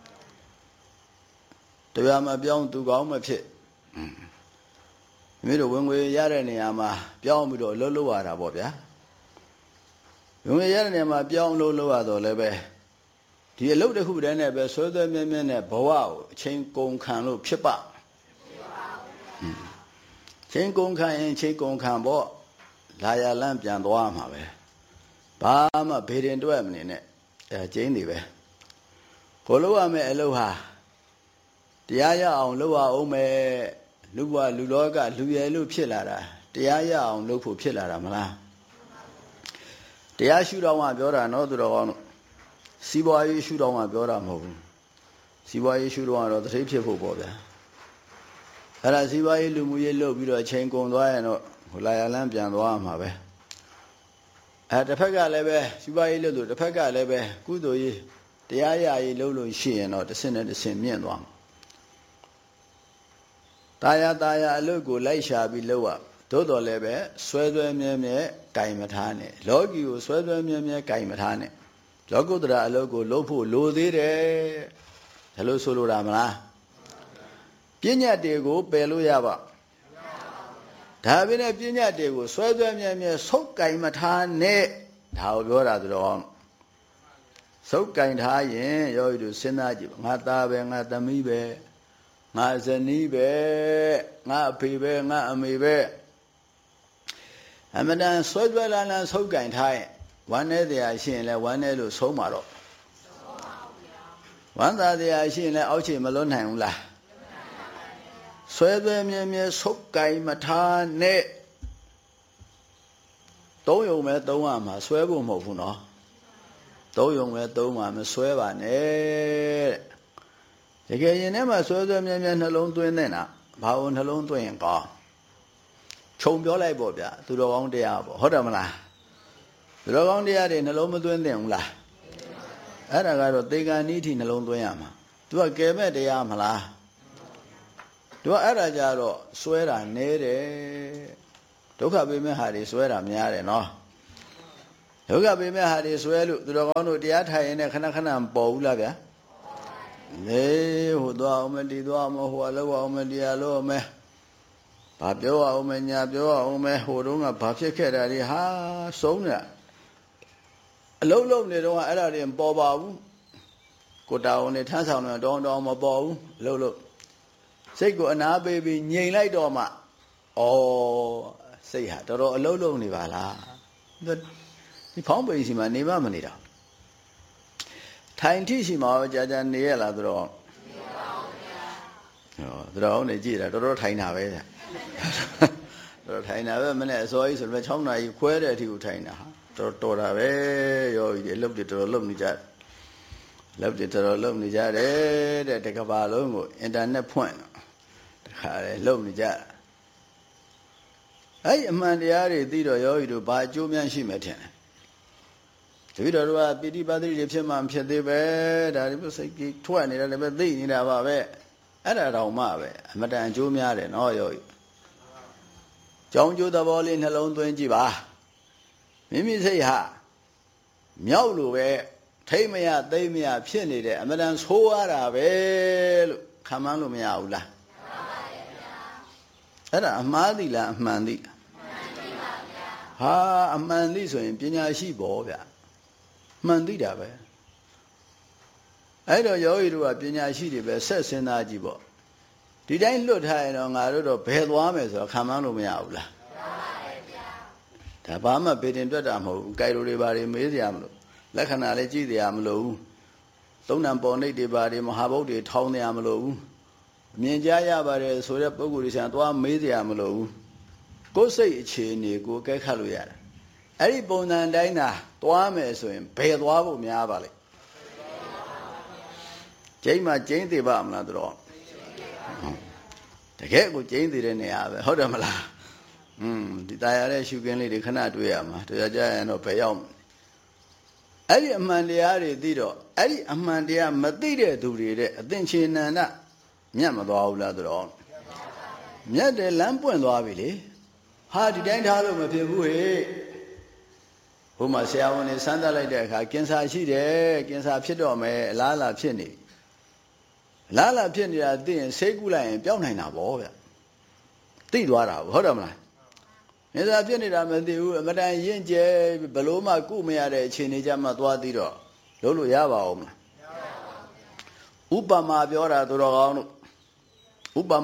တရားမပြောင်းသူကောင်းမဖြစ်မိတို့ဝင်ငွေရတဲ့နေရာမှာပြောင်းပြီးတော့လှုပ်ရတာပေါ့ဗျာဝင်ငွေရတဲ့နေရာမှာပြောင်းလှုပ်ရတော့လည်းပဲဒီအလုပ်တစ်ခုတည်းနဲ့ပဲဆွဲမြဲနဲ့ဘဝကိုအချိန်ကုန်ခံလို့ဖြစ်ပါချိန်ကုန်ခံရင်ချိန်ကုန်ခံပေါ့လာရလန်းပြန်သွားမှာပဲဘာမှဘေးရင်တွက်မနေနဲ့ကျင်းနေပဲကိုလို့ရမယ်အလုပ်ဟာတရားရအောင်လုပ်ရအောင်မယ်လူဘဝလူလောကလူရည်လို့ဖြစ်လာတာတရားရအောင်လုပ်ဖို့ဖြစ်လာတာမလားတရားရှုတော်ကပြောတာနော်သူတော်ကောင်းတို့စီးပွားရေးရှုတော်ကပြောတာမဟုတ်ဘူးစီးပွားရေးရှုတော်ကတော့တတိဖြစ်ဖို့ပေါ့ဗျာအဲ့ဒါစီးပွားရေးလူမှုရေးလုပ်ပြီးတော့ချိန်ကုန်သွားရင်တော့ဟိုလာရလန်းပြန်သွားမှာပဲတစ်ဖက်ကလည်းပဲစီးပွားရေးလုပ်လို့တစ်ဖက်ကလည်းပဲကုသိုလ်ရေးတရားရရေးလုပ်လို့ရှိရင်တော့တစ်ဆင့်နဲ့တစ်ဆင့်မြင့်သွားမှာတာယာအလုပ်ကိုလိုက်ရှာပြီးလုပ်ရသို့တော်လည်းပဲဆွဲမြဲကင်မထားနဲ့လောကီကိုဆွဲမြဲကင်မထားနဲ့လောကုတ္တရာအလုပ်ကိုလုပ်ဖို့လိုသေးတယ်ဒါလို့ဆိုလိုတာမလားပညာတွေကိုပယ်လို့ရပါဒါပေမဲ့ပညာတွေကိုဆွဲမြဲဆုပ်ကင်မထားနဲ့ဒါကိုပြောတာသူတော်ဆုပ်ကင်ထားရင်ယောဂီတို့စဉ်းစားကြည့်ငါသားပဲငါသမီးပဲငါဇနီးပဲငါအဖေပဲငါအမေပဲအမှန်တန်ဆွဲလာဆုပ်ကင်ထားရင်ဝမ်းနဲ့တရားရှိရင်လည်းဝမ်းနဲ့လို့ဆုံးမှာတော့ဝမ်းသာတရားရှိရင်လည်းအောက်ခြေမလွတ်နိုင်ဘူးလားဆွဲမြဲဆုပ်ကင်မထားနဲ့သုံးယုံပဲသုံးရမှာဆွဲဖို့မဟုတ်ဘူးနော်သုံးယုံပဲသုံးမှာမဆွဲပါနဲ့တကယ်ရင်ထဲမှာဆွဲမြဲနှလုံးသွင်းနေတာဘာလို့နှလုံးသွင်းရင်ကောင်းခြုံပြောလိုက်ပေါ့ဗျာသူတော်ကောင်းတရားပေါ့ဟုတ်တယ်မလားသူတော်ကောင်းတရားတွေနှလုံးမသွင်းသင့်ဘူးလားအဲ့ဒါကတော့သေကံဤထိနှလုံးသွင်းရမှာသူကကယ်မဲ့တရားမလားတို့အဲ့ဒါကြတော့စွဲတာနဲတယ်ဒုက္ခပေးမဲ့ဟာတွေစွဲတာများတယ်နော်ဒုက္ခပေးမဲ့ဟာတွေစွဲလို့သူတော်ကောင်းတို့တရားထိုင်ရင်လည်းခဏခဏမပေါ်ဘူးလားဗျာလေဟိုသွားအောင်မဒီသွားအောင်ဟိုအလုပ်အောင်မဒီအလုပ်အောင်ဘာပြောအောင်မညာပြောအောင်မဟိုတုန်းကဘာဖြစ်ခဲ့တာတွေဟာဆုံးနေတာအလုံးလုံးနေတော့အဲ့ဒါတွေမပေါ်ပါဘူးကိုတာဝန်နဲ့ထမ်းဆောင်နေတောင်းမပေါ်ဘူးအလုံးလုံးစိတ်ကိုအနာပေးပြီးငြိမ်လိုက်တော့မှဩစိတ်ဟာတော်တော်အလုံးလုံးနေပါလားဒီဖောင်းပိန်စီမှာနေမနေတာထိုင်ထိရှိမှာကြာကြာနေရလားဆိုတော့နေပါဘူးဗျာဟောတော်နေကြည့်တာတော်တော်ထိုင်တာပဲဗျာတော်ထိုင်တာပဲမနဲ့အစောကြီးဆိုတော့6နာရီခွဲတဲ့အထိကိုထိုင်တာဟာတော်တာပဲရောကြီးအလုပ်တွေတော်တော်လုပ်နေကြလုပ်တွေတော်တော်လုပ်နေကြတယ်တဲ့တကဘာလုံးကိုအင်တာနက်ဖွင့်တော့တခါလေလုပ်နေကြအဲ့အမှန်တရားတွေသိတော့ယောဂီတို့ဘာအကျိုးများရှိမယ်ထင်တယ်တပည့်တော်တို့ကပိဋိပါဒိတွေဖြစ်မှမဖြစ်သေးပဲဒါတွေစိတ်ကြီးထွက်နေတယ်လည်းပဲသိနေတာပါပဲအဲ့ဒါတောင်မှပဲအမတန်အကျိုးများတယ်နော်ယောဂီကြောင်းကျိုးသဘောလေးနှလုံးသွင်းကြည့်ပါမိမိစိတ်ဟာမြောက်လို့ပဲထိမရသိမရဖြစ်နေတယ်အမတန်ဆိုးရတာပဲလို့ခံမှန်းလို့မရဘူးလားမှန်ပါရဲ့ဗျာအဲ့ဒါအမှားသီလားအမှန်သီလားမှန်ပါဗျာဟာအမှန်သီဆိုရင်ပညာရှိပေါ့ဗျာမှန်သီတာပဲအဲ့တော့ယောဂီတို့ကပညာရှိတွေပဲဆက်စဉ်းစားကြည့်ပေါ့ဒီတိုင်းလွတ်ထားရင်တော့ငါတို့တော့ဘယ်သွားမယ်ဆိုတော့ခံမှန်းလို့မရဘူးလားမှန်ပါရဲ့ဗျာဒါဘာမှဗေဒင်တွက်တာမဟုတ်ဘူးကြိုက်လိုတွေဘာတွေမေးစရာမလိုလက္ခဏာလည်းကြည့်ရမလို့ဘူးသုံးဏပေါ်နှိတ်တွေဘာတွေမဟာဘုတ်တွေထောင်းရမလို့ဘူးအမြင်ကြားရပါတယ်ဆိုတဲ့ပုဂ္ဂိုလ်တွေဆံသွားမေးစရာမလိုဘူးကိုယ်စိတ်အခြေအနေကိုကဲခတ်လို့ရတယ်အဲ့ဒီပုံစံတိုင်းသာသွားမယ်ဆိုရင်ဘယ်သွားဖို့များပါလဲကျိန်းမှာကျိန်းသေးပါမလားတော့တကယ်ကိုကျိန်းသေးတဲ့နေရာပဲဟုတ်တယ်မလားဒီတာရတဲ့ရှုခင်းလေးတွေခဏတွေ့ရမှာတွေ့ကြရင်တော့ဘယ်ရောက်အဲ့ဒီအမှန်တရားတွေသိတော့အဲ့ဒီအမှန်တရားမသိတဲ့သူတွေတဲ့အသင်္ချေနန္ဒမြတ်မသွားဘူးလားတော့မြတ်တယ်လမ်းပွင့်သွားပြီလေဟာဒီတိုင်းထားလို့မဖြစ်ဘူးဟဲ့ဘုမဆရာဝန်တွေစမ်းသပ်လိုက်တဲ့အခါကင်ဆာရှိတယ်ကင်ဆာဖြစ်တော့မယ်အလားအလာဖြစ်နေအလားအလာဖြစ်နေတာသိရင်ဆေးကုလိုက်ရင်ပျောက်နိုင်တာပေါ့ဗျသိသွားတာဟုတ်တယ်မလားနေသာဖြစ်နေတာမသိဘူးအမတန်ရင့်ကျဲဘလို့မှကုမရတဲ့အခြေအနေကြမှာသွားသေးတော့လုံးလို့ရပါအောင်မလားဥပမာပြောတာသူတော်ကောင်းတို့ဥပ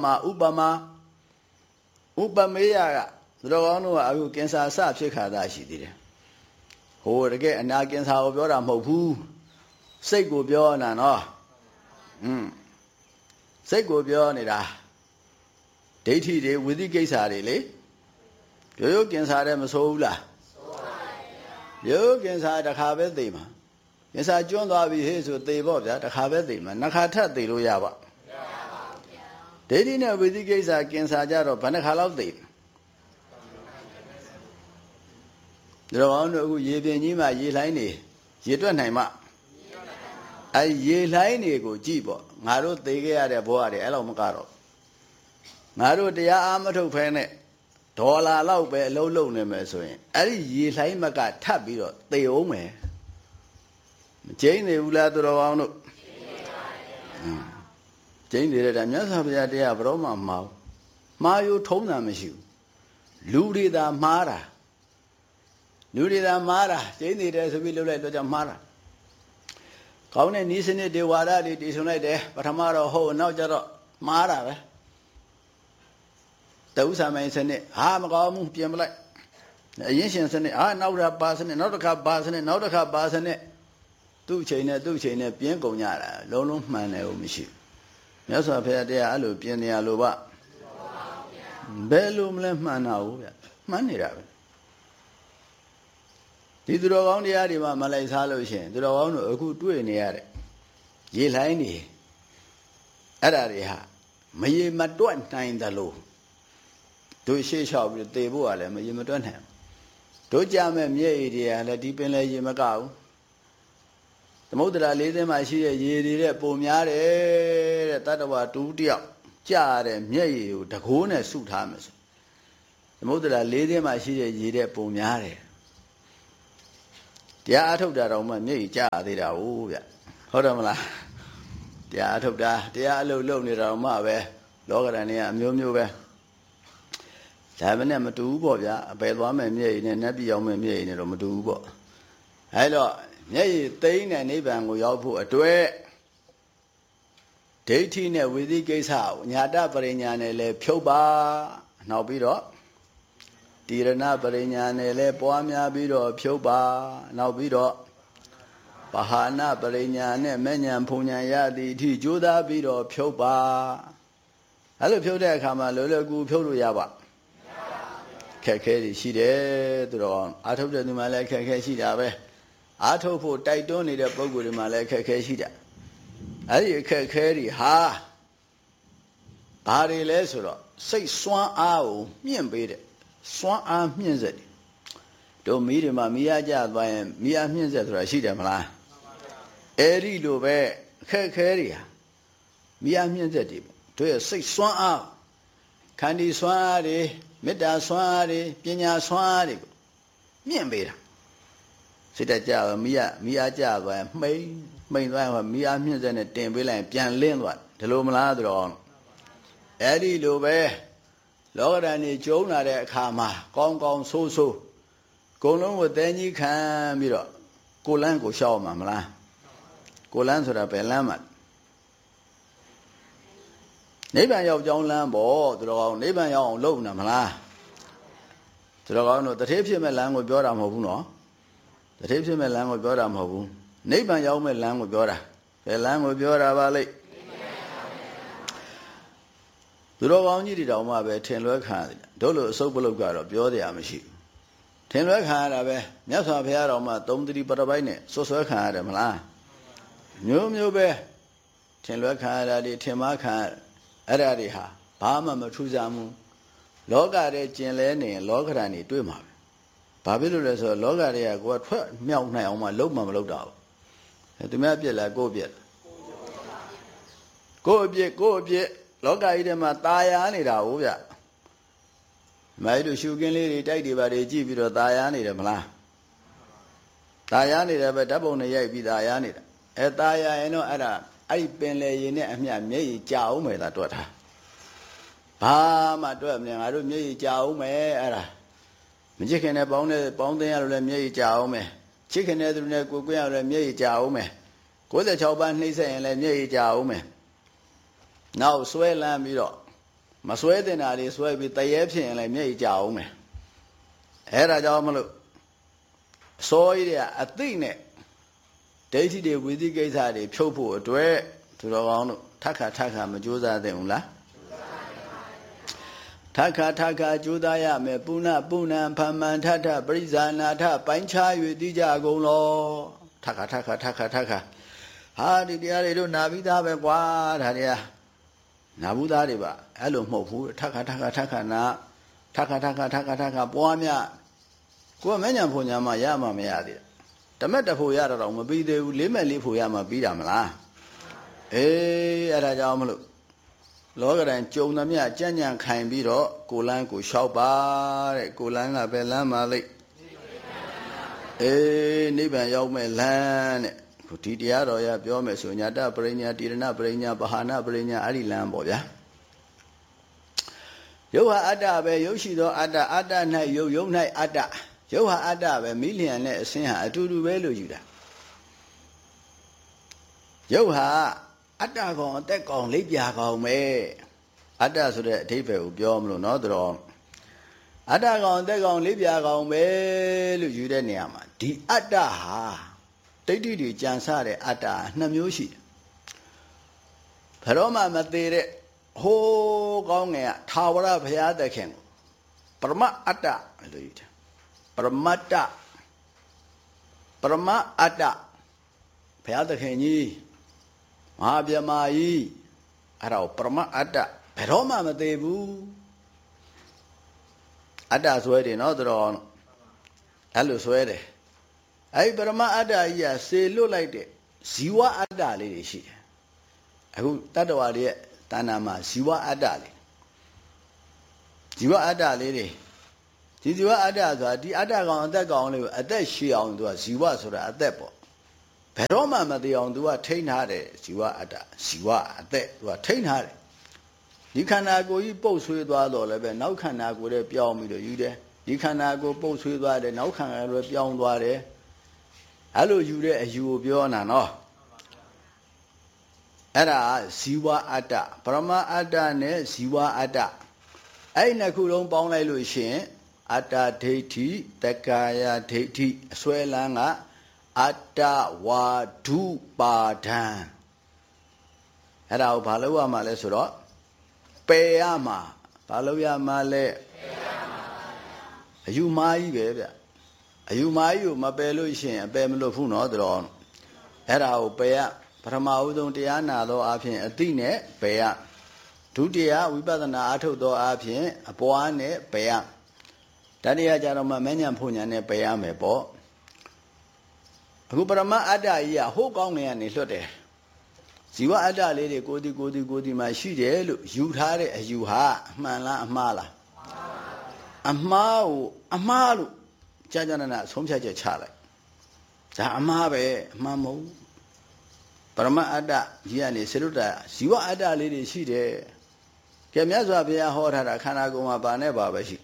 မေယကသူတော်ကောင်းတို့ကအခုကင်ဆာစဖြစ်ခါသာရှိသေးတယ်ဟိုတကယ်အနာကင်ဆာကိုပြောတာမဟုတ်ဘူးစိတ်ကိုပြောနေတာနော်စိတ်ကိုပြောနေတာဒိဋ္ဌိတွေဝိသိကိစ္စတွေလေရိုးကင်ဆာတဲ့မဆိုးဘူးလားဆိုးပါဗျာရိုးကင်ဆာတစ်ခါပဲသိမှာကင်ဆာကျွန်းသွားပြီဟေ့ဆိုသိပေါ့ဗျာတစ်ခါပဲသိမှာနှစ်ခါထပ်သိလို့ရပါမရပါဘူးဗျာဒိဋ္ဌိနဲ့ဝိသိကိစ္စကင်ဆာကြတော့ဘယ်နှခါလောက်သိဒါတော့အောင်တို့အခုရေပြင်ကြီးမှာရေလှိုင်းနေရေတွက်နိုင်မှအဲရေလှိုင်းတွေကိုကြည့်ပေါ့ငါတို့သိခဲ့ရတဲ့ဘဝတွေအဲ့လောက်မကတော့ငါတို့တရားအားမထုတ်ဖဲနဲ့ဒေါ်လာလောက်ပဲအလုံးလုံးနေမယ်ဆိုရင်အဲ့ဒီရေလှိုင်းမကထပ်ပြီးတော့သေအောင်မယ်မကျိန်းနေဘူးလားသူတော်ကောင်းတို့ကျိန်းနေတဲ့မြတ်စွာဘုရားတရားဘယ်တော့မှမအောင်မှားယူထုံးတာမရှိဘူးလူတွေသာမှားတာကျိန်းနေတယ်ဆိုပြီးလုပ်လိုက်တော့ကြောင့်မှားတာကောင်းတဲ့ဤစနစ်တွေဝါဒတွေတည်ဆုံလိုက်တယ်ပထမတော့ဟုတ်နောက်ကျတော့မှားတာပဲတဥ္စာမိုင်းစနစ်ဟာမကောင်းဘူးပြင်ပလိုက်အရင်ရှင်စနစ်ဟာနောက်တစ်ခါပါစနစ်နောက်တစ်ခါပါစနစ်နောက်တစ်ခါပါစနစ်သူ့ချိန်နဲ့ပြင်းကုန်ကြတာလုံးလုံးမှန်တယ်ဟုတ်မရှိဘူးမြတ်စွာဘုရားတရားအဲ့လိုပြင်းနေရလို့ပါဘယ်လိုမလဲမှန်တာဟုတ်ဗျမှန်နေတာပဲဒီသူတော်ကောင်းတရားတွေမှာမလိုက်စားလို့ရှိရင်သူတော်ကောင်းတို့အခုတွေ့နေရတဲ့ရေလှိုင်းနေအဲ့ဒါတွေဟာမရေမတွက်နိုင်တယ်လို့တို့ရှေ့လျှောက်ပြီးသေဖို့ကလည်းမရေမတွက်နိုင်တို့ကြမဲ့မျက်ရည်တွေကလည်းဒီပင်လည်းရေမကဘူးသမုဒ္ဒရာ၄သင်းမှာရှိတဲ့ရေတွေတဲ့ပုံများတယ်တဲ့တတ္တဝါတူတယောက်ကြာတဲ့မျက်ရည်ကိုတကိုးနဲ့စုထားမယ်ဆိုသမုဒ္ဒရာ၄သိန်းမှာရှိတဲ့ရေတဲ့ပုံများတယ်တရားအထုတ်တာတော့မှမျက်ရည်ကြာသေးတာဟုတ်ဗျဟုတ်တယ်မလားတရားအထုတ်တာတရားအလုပ်လုပ်နေတာတော့မှပဲလောကဓာတ်တွေကအမျိုးမျိုးပဲဒါပဲနဲ့မတူဘူးပေါ့ဗျာအပယ်သွားမဲ့မျက်ရည်နဲ့နတ်ပြည်ရောက်မဲ့မျက်ရည်နဲ့တော့မတူဘူးပေါ့အဲတော့မျက်ရည်သိမ်းတဲ့နိဗ္ဗာန်ကိုရောက်ဖို့အတွက်ဒိဋ္ဌိနဲ့ဝိသိကိစ္စကိုညာတပရိညာနဲ့လည်းဖြုတ်ပါနောက်ပြီးတော့တိရဏပရိညာနဲ့လည်းပွားများပြီးတော့ဖြုတ်ပါနောက်ပြီးတော့ပဟာနပရိညာနဲ့မဲ့ညာဖုန်ညာရသည်အထိကြိုးစားပြီးတော့ဖြုတ်ပါအဲ့လိုဖြုတ်တဲ့အခါမှာလောလောကူဖြုတ်လို့ရပါခက်ခဲတွေရှိတယ်သူတော်အာထုတ်တဲ့သူမှလည်းခက်ခဲရှိတာပဲအာထုတ်ဖို့တိုက်တွန်းနေတဲ့ပုံကိုယ်တွေမှလည်းခက်ခဲရှိတာအဲ့ဒီအခက်အခဲတွေဟာဘာတွေလဲဆိုတော့စိတ်စွမ်းအားကိုမြင့်ပေးတယ်စွမ်းအားမြင့်ဆက်တယ်တို့မီးတွေမှာမီးအားကျသွားရင်မီးအားမြင့်ဆက်ဆိုတာရှိတယ်မလားအဲ့ဒီလိုပဲအခက်အခဲတွေဟာမီးအားမြင့်ဆက်တယ်တို့ရဲ့စိတ်စွမ်းအားခန္တီစွမ်းအားတွေမေတ္တာစွမ်းအားတွေပညာစွမ်းအားတွေကိုမြင့်ပေးတာစိတ်တကြမီးအားကျသွားရင်မှိန်သွားရင်မီးအားမြင့်ဆက်နဲ့တင်ပေးလိုက်ရင်ပြန်လင်းသွားတယ်လို့မလားသူတော်အဲ့ဒီလိုပဲလောကဓာတ်ကြီးကျုံလာတဲ့အခါမှာကောင်းကောင်းဆိုးဆိုးကုံလုံးကိုတဲကြီးခံပြီးတော့ကိုလန်းကိုရှောက်မှာမလားကိုလန်းဆိုတာဘယ်လန်းမှာနိဗ္ဗာန်ရောက်ကြောင်းလမ်းပေါ့သူတော်ကောင်းနိဗ္ဗာန်ရောက်အောင်လုပ်နေမလားသူတော်ကောင်းတို့တထေးဖြစ်မဲ့လမ်းကိုပြောတာမဟုတ်ဘူးနော်တထေးဖြစ်မဲ့လမ်းကိုပြောတာမဟုတ်ဘူးနိဗ္ဗာန်ရောက်မဲ့လမ်းကိုပြောတာဘယ်လမ်းကိုပြောတာပါလိမ့်သူတော်ကောင်းကြီးတွေတောင်မှပဲထင်လွဲခံရတယ်တို့လိုအစုပ်ပလုတ်ကတော့ပြောတရားမရှိဘူးထင်လွဲခံရတာပဲမြတ်စွာဘုရားတော်မှသုံးတိပရပိုက်နဲ့ဆွဆွဲခံရတယ်မလားမျိုးမျိုးပဲထင်လွဲခံရတာတွေထင်မှားခံရအဲ့ဒါတွေဟာဘာမှမထူးခြားဘူးလောကထဲကျင်လဲနေရင်လောကဓာတ်တွေတွေ့မှာပဲဘာဖြစ်လို့လဲဆိုတော့လောကတွေကကိုယ်ကထွက်မြောက်နိုင်အောင်မှလုံးမမလုပ်တာဘူးသူများပြက်လားကိုယ်ပြက်ကိုယ်ပြက်လောကကြီးထဲမှာตาယာနေတာဟုတ်ဗျမိုက်တို့ရှုကင်းလေးတွေတိုက်တွေပါတွေကြည့်ပြီးတော့ตาယာနေတယ်မလားตาယာနေတယ်ပဲဓာတ်ပုံနဲ့ရိုက်ပြီးตาယာနေတာตาယာရင်တော့အဲ့ဒါအဲ့ဒီပင်လေရင်နဲ့အမျှမျက်ရည်ကြာအောင်မယ်သာတွက်ထားဘာမှတွက်မလဲငါတို့မျက်ရည်ကြာအောင်မယ်အဲ့ဒါမချစ်ခင်တဲ့ပေါင်းသိရလို့လည်းမျက်ရည်ကြာအောင်မယ်ချစ်ခင်တဲ့သူနဲ့ကိုယ်ကွင်းရလို့လည်းမျက်ရည်ကြာအောင်မယ်96ပန်းနှိမ့်ဆက်ရင်လည်းမျက်ရည်ကြာအောင်မယ်နောက်ဆွဲလန်းပြီးတော့မဆွဲတင်တာတွေဆွဲပြီးတရေဖြစ်ရင်လည်းမျက်ရည်ကြာအောင်မယ်အဲ့ဒါကြောင့်မလို့အစိုးရအသိနဲ့ဒိဋ္ဌိတွေဝိသိကိစ္စတွေဖြုတ်ဖို့အတွက်သူတော်ကောင်းတို့ထခါမကြိုးစားသင့်ဘူးလားထခါကြိုးစားရမယ်ပုဏ္ဏဖမ္မန္ထထပရိဇာနာထပိုင်းခြား၍သိကြကုန်လောထခါဟာဒီတရားတွေတို့နာပြီးသားပဲကွာဒါတွေကနာဘူးသားတွေပါအဲ့လိုမဟုတ်ဘူးထခါနာထခါပွားများကိုယ်ကမဉဏ်ဖုန်ညာမှရမှမရသေးတမက်တဖို့ရတော့မပြီးသေးဘူးလေးမဲ့လေးဖို့ရမှပြီးတာမလားအေးအဲ့ဒါကြောင့်မလို့လောကဓာတ်ကြုံသမျှကြံ့ကြံ့ခိုင်ပြီးတော့ကိုလန်းကိုလျှောက်ပါတဲ့ကိုလန်းကပဲလမ်းပါလိမ့်အေးနိဗ္ဗာန်ရောက်မဲ့လမ်းတဲ့ခုဒီတရားတော်ရပြောမယ်ဆိုညာတပရိညာတိရဏပရိညာပဟာနပရိညာအဲ့ဒီလမ်းပေါ့ဗျာယုတ်ဟာအတ္တပဲယုတ်ရှိသောအတ္တ၌ယုတ်၌အတ္တယုတ်ဟာအတ္တပဲမိလျံနဲ့အစင်းဟာအတူတူပဲလို့ယူတာယုတ်ဟာအတ္တကောင်အသက်ကောင်လိပ်ပြာကောင်ပဲအတ္တဆိုတဲ့အဓိပ္ပာယ်ကိုပြောမလို့နော်တော်အတ္တကောင်အသက်ကောင်လိပ်ပြာကောင်ပဲလို့ယူတဲ့နေရာမှာဒီအတ္တဟာဒိဋ္ဌိတွေကြံစတဲ့အတ္တနှစ်မျိုးရှိတယ်ဘယ်တော့မှမသေးတဲ့ဟိုးကောင်းငယ်ကထာဝရဘုရားသခင်ကိုပရမအတ္တလို့ယူတယ်ပရမတ္တအတ္တဘုရားသခင်ကြီးမဟာဗျမာကြီးအဲ့ဒါကိုပရမအတ္တဘယ်တော့မှမသေးဘူးအတ္တဆွဲတယ်နော်တော်အဲ့လိုဆွဲတယ်အဲ့ပရမအတ္တကြီးကစေလွတ်လိုက်တဲ့ဇီဝအတ္တလေးတွေရှိတယ်အခုတတ္တဝါတွေရဲ့တဏ္ဍာမှာဇီဝအတ္တလေဇီဝအတ္တလေးတွေဒီဇီဝအတ္တဆိုတာဒီအတ္တကောင်အသက်ကောင်လေးကိုအသက်ရှည်အောင်သူကဇီဝဆိုတာအသက်ပေါ့ဘယ်တော့မှမသိအောင်သူကထိန်းထားတယ်ဇီဝအတ္တဇီဝအသက်သူကထိန်းထားတယ်ဒီခန္ဓာကိုယ်ကြီးပုတ်ဆွေးသွားတော့လည်းပဲနောက်ခန္ဓာကိုယ်ရဲ့ပြောင်းပြီးတော့ယူတယ်ဒီခန္ဓာကိုယ်ပုတ်ဆွေးသွားတယ်နောက်ခန္ဓာကိုယ်ပြောင်းသွားတယ်အဲ့လိုယူတဲ့အယူကိုပြောနေတာနော်အဲ့ဒါဇီဝအတ္တပရမအတ္တနဲ့ဇီဝအတ္တအဲ့နှစ်ခုလုံးပေါင်းလိုက်လို့ရှိရင်အတ္တဒိဋ္ဌိတက္ကာယဒိဋ္ဌိအစွဲလန်းကအတ္တဝါဒုပါဒံအဲ့ဒါကိုဘာလို့ရမှာလဲဆိုတော့ပယ်ရမှာဘာလို့ရမှာလဲအယူမာကြီးပဲဗျအယူမာကြီးကိုမပယ်လို့ရှိရင်အပယ်မလို့ဘူးနော်တော်အဲ့ဒါကိုပယ်ရပထမဦးဆုံးတရားနာသောအဖြစ်အတိနဲ့ပယ်ရဒုတိယဝိပဿနာအထုတ်သောအဖြစ်အပွားနဲ့ပယ်ရတတိယကြတော့မှမဉ္ဇဉ်ဖွညာနဲ့ပယ်ရမယ်ပေါ့အခုပရမအတ္တကြီးကဟိုးကောင်းနေရနေလွတ်တယ်ဇီဝအတ္တလေးတွေကိုဒီမှာရှိတယ်လို့ယူထားတဲ့အယူဟာအမှန်လားအမှားလားအမှားကိုအမှားလို့ကြာကြာနာအဆုံးဖြတ်ချက်ချလိုက်ဒါအမှားပဲအမှားမဟုတ်ပရမအတ္တကြီးကနေစေတုတ္တဇီဝအတ္တလေးတွေရှိတယ်ကဲမြတ်စွာဘုရားဟောထားတာခန္ဓာကိုယ်မှာဘာနဲ့ဘာပဲရှိ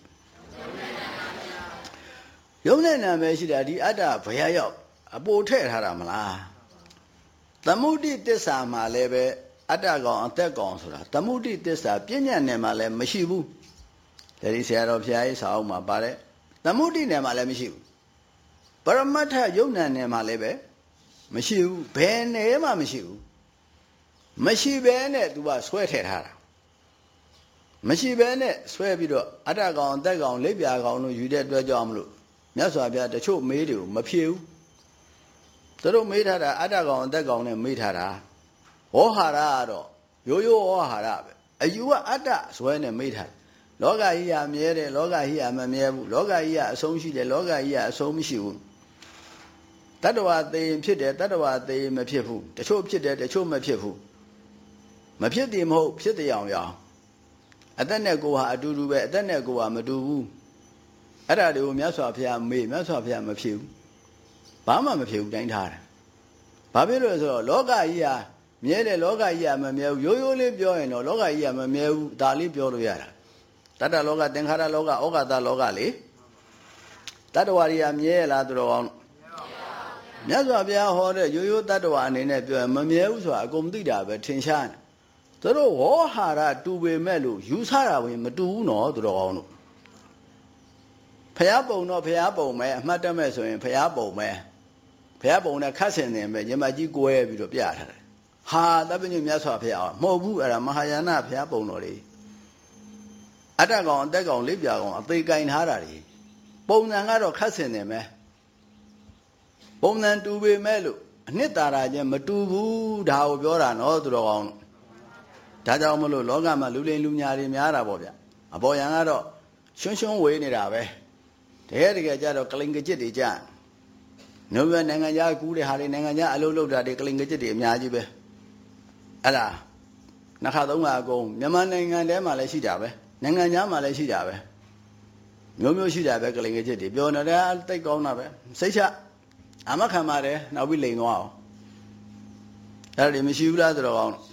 ယုံနဲ့နာမယ်ရှိတာဒီအတ္တဘယ်ရောက်အပိုထည့်ထားတာမလားသမုဒိတစ္ဆာမှာလည်းပဲအတ္တကောင်အသက်ကောင်ဆိုတာသမုဒိတစ္ဆာပြဉ္ညာနယ်မှာလည်းမရှိဘူးဒီဆရာတော်ဘုရားကြီးစာအုပ်မှာပါတယ်သမုဒိနယ်မှာလည်းမရှိဘူးပရမတ္ထယုံနာနယ်မှာလည်းပဲမရှိဘူးဘယ်နယ်မှမရှိဘူးမရှိဘဲနဲ့ तू ကဆွဲထည့်ထားတာမရှိဘဲနဲ့ဆွဲပြီးတော့အတ္တကောင်အသက်ကောင်လက်ပြကောင်လို့ယူတဲ့အတွက်ကြောင့်မလို့မြတ်စွာဘုရားတချို့မေးတွေကိုမဖြေဘူးသူတို့မေးထားတာအတ္တကောင်အသက်ကောင်နဲ့မေးထားတာဝေါဟာရကတော့ရိုးရိုးဝေါဟာရပဲအယူကအတ္တဆွဲနဲ့မေးထားတယ်လောကကြီးကမြဲတယ်လောကကြီးကမမြဲဘူးလောကကြီးကအဆုံးရှိတယ်လောကကြီးကအဆုံးမရှိဘူးတတ္တဝါသိရင်ဖြစ်တယ်တတ္တဝါသိရင်မဖြစ်ဘူးတချို့ဖြစ်တယ်တချို့မဖြစ်ဘူးမဖြစ်တယ်မဟုတ်ဖြစ်တယ်အောင်ရအောင်အသက်နဲ့ကိုယ်ဟာအတူတူပဲအသက်နဲ့ကိုယ်ဟာမတူဘူးအဲ့ဒါတွေကိုမြတ်စွာဘုရားမေးမြတ်စွာဘုရားမဖြစ်ဘူးဘာမှမဖြစ်ဘူးတိုင်းထားတယ်ဘာဖြစ်လို့လဲဆိုတော့လောကကြီးဟာမြဲတယ်လောကကြီးကမမြဲဘူးရိုးရိုးလေးပြောရင်တော့လောကကြီးကမမြဲဘူးဒါလေးပြောလို့ရတာတတ္တလောကသင်္ခါရလောကဩဃတလောကလေတတ္တဝါတွေကမြဲလားသူတော်ကောင်းမြတ်စွာဘုရားဟောတဲ့ရိုးရိုးတတ္တဝါအနေနဲ့ပြောရင်မမြဲဘူးဆိုတာအကုန်သိတာပဲထင်ရှားတယ်သူတို့ဝေါဟာရတူပေမဲ့လို့ယူဆတာဝင်မတူဘူးနော်သူတော်ကောင်းတို့ဖျားပုံတော့ဖျားပုံပဲအမှတ်တမဲ့ဆိုရင်ဖျားပုံပဲဖျားပုံနဲ့ခတ်ဆင်နေပဲညီမကြီးကိုဲပြီးတော့ပြထားတယ်ဟာတပည့်ညမြတ်စွာဘုရားမဟုတ်ဘူးအဲ့ဒါမဟာယာနဖျားပုံတော်လေအတ္တကောင်အသက်ကောင်လေးပြကောင်အသေးကင်ထားတာလေပုံစံကတော့ခတ်ဆင်နေမယ်ပုံစံတူပေမဲ့လို့အနှစ်သာရချင်းမတူဘူးဒါကိုပြောတာနော်သူတော်ကောင်းဒါကြောင့်မလို့လောကမှာလူလိမ်လူညာတွေများတာပေါ့ဗျအပေါ်ယံကတော့ရှွန်းရှွန်းဝေးနေတာပဲတကယ်ကြတော့ကလိန်ကကြစ်တွေကြနှုတ်ရနိုင်ငံခြားကူးတဲ့ဟာတွေနိုင်ငံခြားအလုပ်လုပ်တာတွေကလိန်ကကြစ်တွေအများကြီးပဲအဲ့ဒါနှစ်ခါသုံးခါအကုန်မြန်မာနိုင်ငံထဲမှာလည်းရှိတာပဲနိုင်ငံခြားမှာလည်းရှိတာပဲမျိုးမျိုးရှိတာပဲကလိန်ကကြစ်တွေပြောနေတာတိတ်ကောင်းတာပဲစိတ်ချအမခံပါတယ်နောက်ပြီးလိန်သွားအောင်အဲ့ဒါတွေမရှိဘူးလားဆိုတော့ကောင်း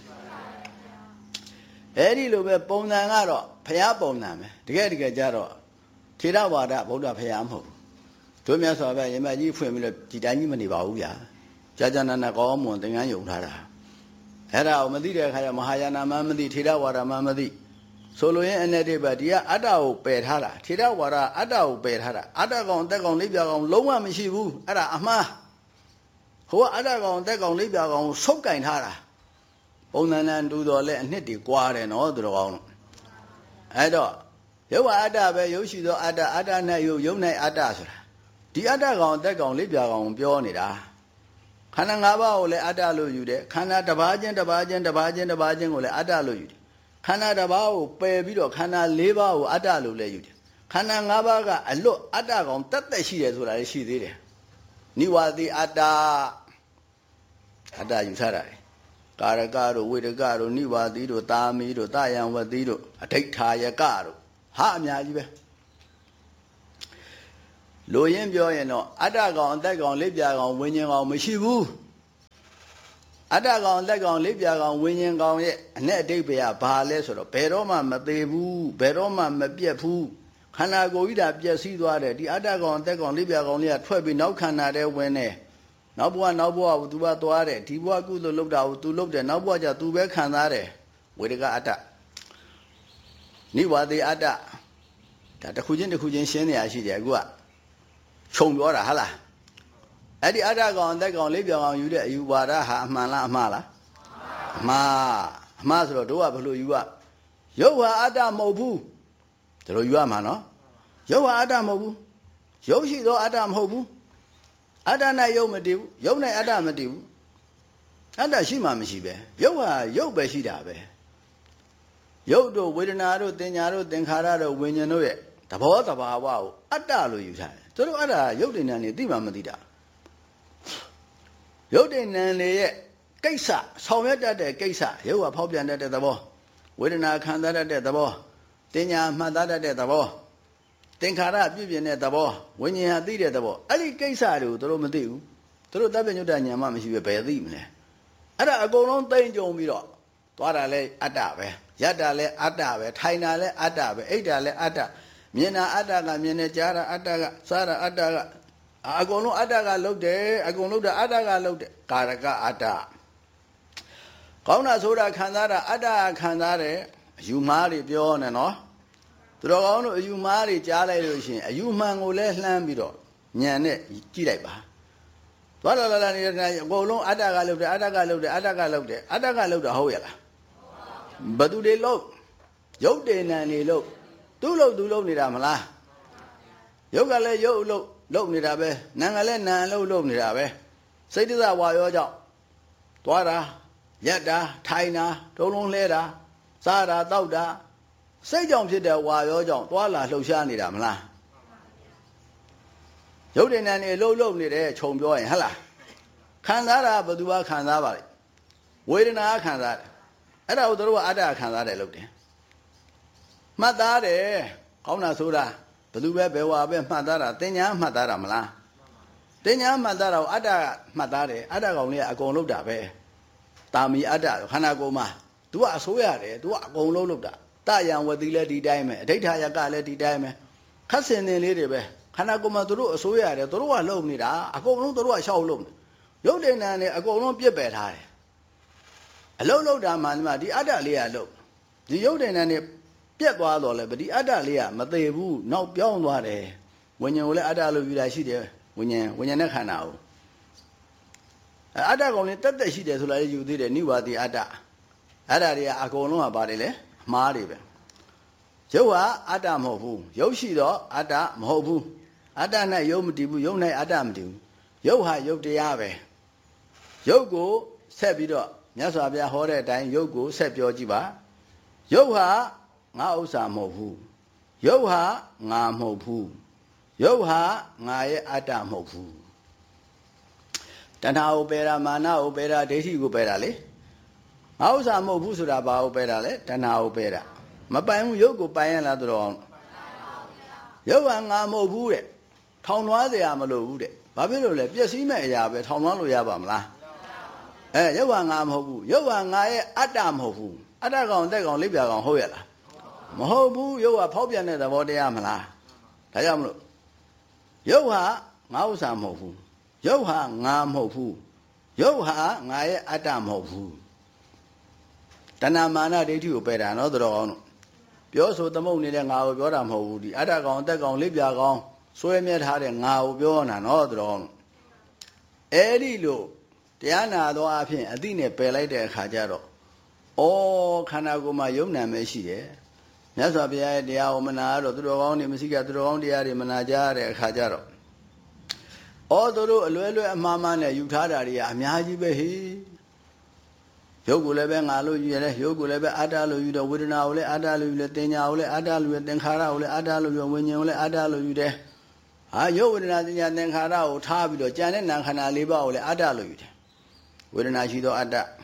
အဲ့ဒီလိုပဲပုံစံကတော့ဘုရားပုံစံပဲတကယ်ကြတော့ထေရဝါဒဗုဒ္ဓဘုရားမဟုတ်ဘူးတို့မြတ်စွာဘုရားရမကြီးဖွင့်ပြီးတော့ဒီတိုင်းကြီးမနေပါဘူးဗျာကြာနာနာကောင်းမွန်သင်္ကန်းယုံထားတာအဲ့ဒါကိုမသိတဲ့အခါကျမဟာယာနမှမသိထေရဝါဒမှမသိဆိုလိုရင်အနေနဲ့ပဲဒီကအတ္တကိုပယ်ထားတာထေရဝါဒအတ္တကိုပယ်ထားတာအတ္တကောင်အသက်ကောင်လေးပြကောင်လုံးဝမရှိဘူးအဲ့ဒါအမှားဟိုကအတ္တကောင်အသက်ကောင်လေးပြကောင်ဆုပ်ကင်ထားတာပုံသဏ္ဍာန်တူတော်လဲအနှစ်တွေကွာတယ်နော်သူတော်ကောင်းအဲ့တော့ရုပ်ဝအတ္တပဲရုပ်ရှိသောအတ္တအတ္တနဲ့ရုပ်နဲ့အတ္တဆိုတာဒီအတ္တကောင်အသက်ကောင်လေးပြကောင်ပြောနေတာခန္ဓာ၅ပါးကိုလည်းအတ္တလို့ယူတယ်ခန္ဓာတစ်ပါးချင်းကိုလည်းအတ္တလို့ယူတယ်ခန္ဓာတစ်ပါးကိုပယ်ပြီးတော့ခန္ဓာ၄ပါးကိုအတ္တလို့လည်းယူတယ်ခန္ဓာ၅ပါးကအလွတ်အတ္တကောင်တက်တက်ရှိတယ်ဆိုတာလည်းရှိသေးတယ်နိဝါတိအတ္တယူထားတာကာရကတို့ဝေဒကတို့နိဝါတိတို့တာမီတို့တာယံဝတိတို့အဋိဌာယကတို့ဟာအများကြီးပဲလိုရင်းပြောရင်တော့အတ္တကောင်အသက်ကောင်လက်ပြကောင်ဝိညာဉ်ကောင်မရှိဘူးအတ္တကောင်လက်ကောင်လက်ပြကောင်ဝိညာဉ်ကောင်ရဲ့အ내အဓိပ္ပာယ်ကဘာလဲဆိုတော့ဘယ်တော့မှမသေးဘူးဘယ်တော့မှမပြတ်ဘူးခန္ဓာကိုယ်ကြီးတာပျက်စီးသွားတယ်ဒီအတ္တကောင်အသက်ကောင်လက်ပြကောင်လေးကထွက်ပြီးနောက်ခန္ဓာထဲဝင်တယ်နောက်ဘဝကိုသူကသွားတယ်ဒီဘဝကုသိုလ်လုပ်တာကိုသူလုပ်တယ်နောက်ဘဝကျသူပဲခံစားတယ်ဝေဒကအတ္တနိဝါဒေအတ္တဒါတစ်ခုချင်းရှင်းနေရရှိတယ်အခုကခြုံပြောတာဟာလားအဲ့ဒီအတ္တကောင်အသက်ကောင်လေးပြောင်အောင်ယူတဲ့အယူဝါဒဟာအမှန်လားအမှားလားအမှားဆိုတော့တို့ကဘယ်လိုယူရရုပ်ဟာအတ္တမဟုတ်ဘူးဒါလိုယူရမှာနော်ရုပ်ဟာအတ္တမဟုတ်ဘူးရုပ်ရှိသောအတ္တမဟုတ်ဘူးအတ္တနဲ့ရုပ်မတည်ဘူးရုပ်နဲ့အတ္တမတည်ဘူးအတ္တရှိမှမရှိပဲရုပ်ဟာရုပ်ပဲရှိတာပဲရုပ်တို့ဝေဒနာတို့သင်ညာတို့သင်္ခါရတို့ဝိညာဉ်တို့ရဲ့သဘောတဘာဝကိုအတ္တလို့ယူထားတယ်သူတို့အဲ့ဒါရုပ်တည်ဉာဏ်နေသိမှမသိတာရုပ်တည်ဉာဏ်လေရဲ့ကိစ္စဆောင်ရွက်တတ်တဲ့ကိစ္စရုပ်ကဖောက်ပြန်တတ်တဲ့သဘောဝေဒနာခံစားတတ်တဲ့သဘောသင်ညာမှတ်သားတတ်တဲ့သဘောသင်္ခါရပြုပြင်တဲ့သဘောဝိညာဉ်ဟာသိတဲ့သဘောအဲ့ဒီကိစ္စတွေကိုသူတို့မသိဘူးသူတို့တပ်ပညုတ္တဉာဏ်မှမရှိပဲဘယ်သိမလဲအဲ့ဒါအကုန်လုံးသိမ့်ကြုံပြီးတော့သွားတာလဲအတ္တပဲရတ္တာလဲအတ္တပဲထိုင်တာလဲအတ္တပဲအိတ်တာလဲအတ္တမြင်တာအတ္တကမြင်နေကြားတာအတ္တကစားတာအတ္တကအကုန်လုံးအတ္တကလုတ်တယ်အကုန်လုံးအတ္တကလုတ်တယ်ကာရကအတ္တကောင်းတာဆိုတာခံစားတာအတ္တခံစားတယ်အယူမှားတွေပြောနေနော်သူတော်ကောင်းတို့အယူမှားတွေကြားလိုက်လို့ရှိရင်အယူမှန်ကိုလည်းလှမ်းပြီးတော့ညံနဲ့ကြည့်လိုက်ပါသွားလာနေတဲ့အကုန်လုံးအတ္တကလုတ်တယ်အတ္တကလုတ်တယ်အတ္တကလုတ်တယ်အတ္တကလုတ်တာဟုတ်ရဲ့လားဘသူတွေလုတ်ရုပ်တည်နံနေလုတ်သူ့လုတ်နေတာမလားရုပ်ကလည်းရုပ်လုတ်နေတာပဲနာမ်ကလည်းနာမ်လုတ်နေတာပဲစိတ်တဝါရောကြောင့်သွားတာရက်တာထိုင်တာတုံးလုံးလဲတာစားတာတောက်တာစိတ်ကြောင့်ဖြစ်တဲ့ဝါရောကြောင့်သွားလာလှုပ်ရှားနေတာမလားရုပ်တည်နံနေလုတ်နေတယ်ခြုံပြောရင်ဟဟလားခံစားတာဘယ်သူကခံစားပါလဲဝေဒနာခံစားတယ်အဲ့ဒါကိုတို့ကအတ္တခံစားတယ်လို့တယ်မှတ်သားတယ်ကောင်းတာဆိုတာဘယ်သူပဲဘယ်ဝါပဲမှတ်သားတာတင်ညာမှတ်သားတာမလားတင်ညာမှတ်သားတာကိုအတ္တမှတ်သားတယ်အတ္တကောင်လေးကအကုန်လုံးတာပဲတာမီအတ္တခန္ဓာကိုယ်မှာ तू ကအစိုးရတယ် तू ကအကုန်လုံးလုပ်တာတယံဝတိလည်းဒီတိုင်းပဲအဋိဌာယကလည်းဒီတိုင်းပဲခက်စင်တင်လေးတွေပဲခန္ဓာကိုယ်မှာသူတို့အစိုးရတယ်သူတို့ကလှုပ်နေတာအကုန်လုံးသူတို့ကရှောက်လှုပ်နေရုပ်တည်နံနဲ့အကုန်လုံးပြစ်ပယ်ထားတယ်အလုံးလုံးတာမှဒီအတ္တလေးကလှုပ်ဒီရုပ်တည်နံနဲ့ပြက်သွားတော့လေဗဒီအတ္တလေးကမသေးဘူးနောက်ပြောင်းသွားတယ်ဝိညာဉ်ကိုလည်းအတ္တလို့ယူတာရှိတယ်ဝိညာဉ်နဲ့ခန္ဓာကိုအတ္တကောင်လေးတက်ရှိတယ်ဆိုလာယူသေးတယ်နိဝါတိအတ္တအဲ့ဒါတွေကအကုန်လုံးကပါတယ်လေအမှားတွေပဲရုပ်ဟာအတ္တမဟုတ်ဘူးရုပ်ရှိတော့အတ္တမဟုတ်ဘူးအတ္တနဲ့ရုပ်မတည်ဘူးရုပ်နဲ့အတ္တမတည်ဘူးရုပ်ဟာရုပ်တရားပဲရုပ်ကိုဆက်ပြီးတော့မြတ်စွာဘုရားဟောတဲ့အတိုင်းရုပ်ကိုဆက်ပြောကြည့်ပါရုပ်ဟာငါဥစ္စာမဟုတ်ဘူးရုပ်ဟာငါမဟုတ်ဘူးရုပ်ဟာငါရဲ့အတ္တမဟုတ်ဘူးတဏှာကိုပယ်တာမာနကိုပယ်တာဒိဋ္ဌိကိုပယ်တာလေငါဥစ္စာမဟုတ်ဘူးဆိုတာဘာကိုပယ်တာလဲတဏှာကိုပယ်တာမပိုင်ဘူးရုပ်ကိုပိုင်ရလားတော်အောင်ရုပ်ဟာငါမဟုတ်ဘူးတဲ့ထောင်သွားเสียမလို့ဘူးတဲ့ဘာဖြစ်လို့လဲပျက်စီးမဲ့အရာပဲထောင်သွားလို့ရပါမလားရုပ်ဟာငါမဟုတ်ဘူးရုပ်ဟာငါရဲ့အတ္တမဟုတ်ဘူးအတ္တကောင်တက်ကောင်လိပ်ပြကောင်ဟုတ်ရလားမဟုတ်ဘူးရုပ်ဟာဖောက်ပြန်တဲ့သဘောတရားမလားဒါကြောင့်မလို့ရုပ်ဟာငါဥစ္စာမဟုတ်ဘူးရုပ်ဟာငါမဟုတ်ဘူးရုပ်ဟာငါရဲ့အတ္တမဟုတ်ဘူးတဏမာနဒိဋ္ဌိကိုပယ်တာနော်တော်ကောင်းတို့ပြောဆိုသမုတ်နေတဲ့ငါကိုပြောတာမဟုတ်ဘူးဒီအတ္တကောင်အသက်ကောင်လိပ်ပြကောင်ဆွဲမြဲထားတဲ့ငါကိုပြောတာနော်တော်ကောင်းတို့အဲ့ဒီလိုတရားနာသောအဖြစ်အသိနဲ့ပယ်လိုက်တဲ့အခါကျတော့ခန္ဓာကိုယ်မှာယုံနာမဲရှိတယ်မြတ်စွာဘုရားရဲ့တရားကိုမနာတော့သူတော်ကောင်းတွေမရှိကသူတော်ကောင်းတရားတွေမနာကြတဲ့အခါကျတော့သူတို့အလွဲလွဲအမှားမှားနဲ့ယူထားတာတွေကအများကြီးပဲဟေ့ရုပ်ကိုလည်းပဲငါလို့ယူရတယ်ရုပ်ကိုလည်းပဲအတ္တလို့ယူတယ်ဝေဒနာကိုလည်းအတ္တလို့ယူတယ်သင်ညာကိုလည်းအတ္တလို့ယူတယ်သင်္ခါရကိုလည်းအတ္တလို့ယူဝိညာဉ်ကိုလည်းအတ္တလို့ယူတယ်ရုပ်ဝေဒနာသင်ညာသင်္ခါရကိုထားပြီးတော့ကြံတဲ့နာခန္ဓာ၄ပါးကိုလည်းအတ္တလို့ယူတယ်ဝေဒနာရှိသောအတ္တ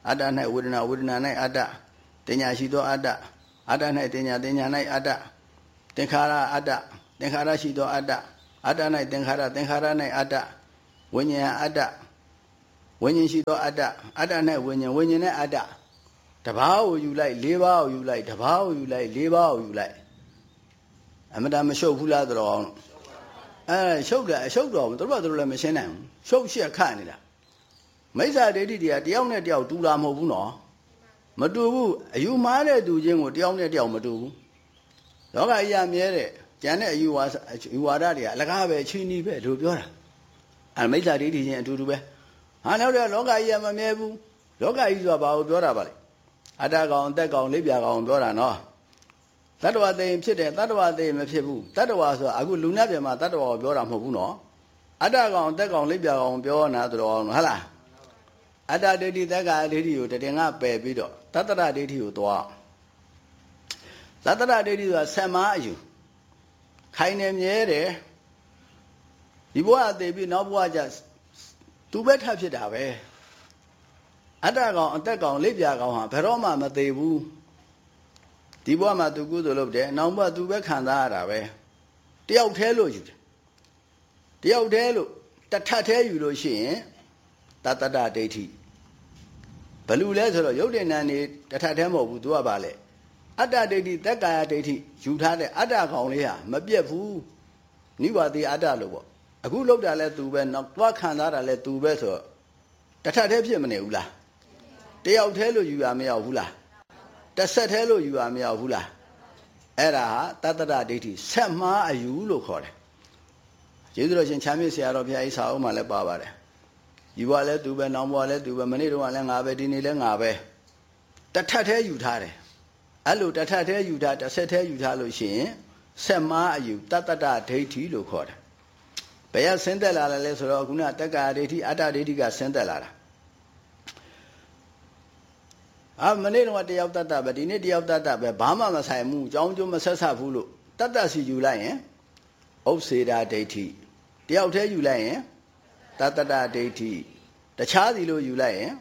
အတ္တ၌ဝေဒနာဝေဒနာ၌အတ္တတင်ညာရှိသောအတ္တအတ္တ၌တင်ညာတင်ညာ၌အတ္တသင်္ခါရအတ္တသင်္ခါရရှိသောအတ္တအတ္တ၌သင်္ခါရသင်္ခါရ၌အတ္တဝိညာဉ်အတ္တဝိညာဉ်ရှိသောအတ္တအတ္တ၌ဝိညာဉ်ဝိညာဉ်နဲ့အတ္တတဘာကိုယူလိုက်၄ပါးကိုယူလိုက်တဘာကိုယူလိုက်၄ပါးကိုယူလိုက်အမတမရှုပ်ဘူးလားတော်အောင်ရှုပ်တယ်အရှုပ်တော်ဘူးတို့လည်းမရှင်းနိုင်ဘူးရှုပ်ရှက်ခတ်နေတာမိစ္ဆာဒိဋ္ဌိတွေကတယောက်နဲ့တယောက်တူတာမဟုတ်ဘူးနော်မတူဘူးအယူမှားတဲ့သူချင်းကိုတယောက်နဲ့တယောက်မတူဘူးလောကကြီးရမြဲတဲ့ကျန်တဲ့အယူဝါဒတွေကအလကားပဲချင်းနီးပဲလို့ပြောတာမိစ္ဆာဒိဋ္ဌိချင်းအတူတူပဲဟာနောက်တော့လောကကြီးကမမြဲဘူးလောကကြီးဆိုတာဘာကိုပြောတာပါလဲအတ္တကောင်အသက်ကောင်လိပ်ပြာကောင်ပြောတာနော်တတ္တဝသိရင်ဖြစ်တယ်တတ္တဝသိရင်မဖြစ်ဘူးတတ္တဝဆိုတာအခုလူနာပြန်မှာတတ္တဝကိုပြောတာမဟုတ်ဘူးနော်အတ္တကောင်အသက်ကောင်လိပ်ပြာကောင်ပြောနာဆိုတော့ဟုတ်လားအတ္တဒိဋ္ဌိသက္ကာဒိဋ္ဌိကိုတတင်ကပယ်ပြီးတော့တတ္တရဒိဋ္ဌိကိုသွားတတ္တရဒိဋ္ဌိဆိုတာဆက်မအယူခိုင်နေမြဲတယ်ဒီဘဝအသေးပြီးနောက်ဘဝကျသူပဲထပ်ဖြစ်တာပဲအတ္တကောင်အသက်ကောင်လိပ်ပြာကောင်ဟာဘယ်တော့မှမသေးဘူးဒီဘဝမှာသူကုသိုလ်လုပ်တယ်နောက်ဘဝသူပဲခံစားရတာပဲတယောက်တည်းလို့ယူတယ်တယောက်တည်းလို့တထပ်တည်းယူလို့ရှိရင်တတ္တရဒိဋ္ဌိဘလူလဲဆိုတော့ယုတ်တဲ့နံနေတထပ်တည်းမဟုတ်ဘူးသူကပါလေအတ္တဒိဋ္ဌိသက်ကာယဒိဋ္ဌိယူထားတဲ့အတ္တကောင်လေးဟာမပြတ်ဘူးနိဝါတိအတ္တလို့ပေါ့အခုလောက်တာလဲသူပဲနောက်သွားခံစားတာလဲသူပဲဆိုတော့တထပ်တည်းဖြစ်မနေဘူးလားတယောက်တည်းလို့ယူရမရောက်ဘူးလားတစ်ဆက်တည်းလို့ယူရမရောက်ဘူးလားအဲ့ဒါဟာတတ္တရဒိဋ္ဌိဆက်မှားအယူလို့ခေါ်တယ်ကျေးဇူးတော်ရှင်ချမ်းမြေ့ဆရာတော်ဘုရားဤစာအုပ်မှာလည်းပါပါတယ်ယူပါလဲသူပဲနောင်ဘွားလဲသူပဲမနေ့တုန်းကလည်းငါပဲဒီနေ့လည်းငါပဲတထပ်တည်းယူထားတယ်အဲ့လိုတထပ်တည်းယူထားတစ်ဆက်တည်းယူထားလို့ရှိရင်ဆက်မှားအယူတတ္တရဒိဋ္ဌိလို့ခေါ်တယ်ဘယ်ကဆင်းသက်လာလဲဆိုတော့ခုနတက္ကာဒိဋ္ဌိအတ္တဒိဋ္ဌိကဆင်းသက်လာတာမနေ့တော့တယောက်တတ္တပဲဒီနေ့တယောက်တတ္တပဲဘာမှမဆိုင်ဘူးအကြောင်းကျိုးမဆက်ဆက်ဘူးလို့တတ္တစီယူလိုက်ရင်ဥစ္စေတာဒိဋ္ဌိတယောက်တည်းယူလိုက်ရင်တတ္တရဒိဋ္ဌိတခြားစီလို့ယူလိုက်ရင်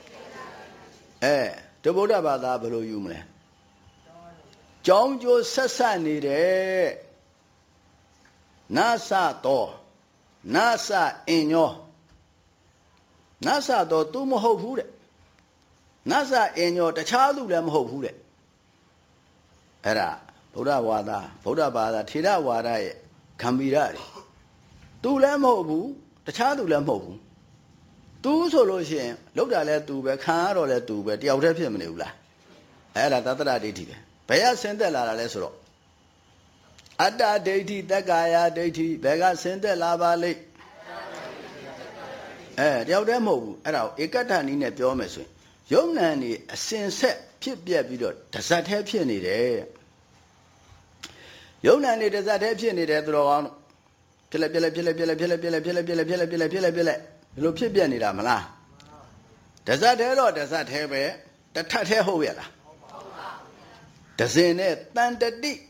ဒုဗုဒ္ဓဘာသာဘယ်လိုယူမလဲကြောင်းကျိုးဆက်ဆက်နေတဲ့နာသတော်နာသအင်ညောနာသတော်သူမဟုတ်ဘူးတဲ့နာသအင်ညောတခြားသူလည်းမဟုတ်ဘူးတဲ့အဲ့ဒါဗုဒ္ဓဘာသာထေရဝါဒရဲ့ဂံဗီရတွေသူလည်းမဟုတ်ဘူးတခြားသူလည်းမဟုတ်ဘူးသူဆိုလို့ရှိရင်လောက်တာလည်းသူပဲခံရတော့လည်းသူပဲတယောက်တည်းဖြစ်မနေဘူးလားအဲ့ဒါတတ္တရဒိဋ္ဌိပဲဘယ်ကဆင်းသက်လာတာလဲဆိုတော့အတ္တဒိဋ္ဌိသက္ကာယဒိဋ္ဌိဘယ်ကဆင်းသက်လာပါလိမ့်တယောက်တည်းမဟုတ်ဘူးအဲ့ဒါကိုဧကတ္ထနည်းနဲ့ပြောမယ်ဆိုရင်ယုံနံနေအစင်ဆက်ဖြစ်ပြက်ပြီးတော့တဇတ်แท้ဖြစ်နေတယ်ယုံနံနေတဇတ်แท้ဖြစ်နေတယ်သူတော်ကောင်းဖြစ်လိုက်ဒီလိုဖြစ်ပြက်နေတာမလားတဇတ်แท้တော့တဇတ်แท้ပဲတထပ်แท้ဟုတ်ရလားတဇင်နဲ့တန်တ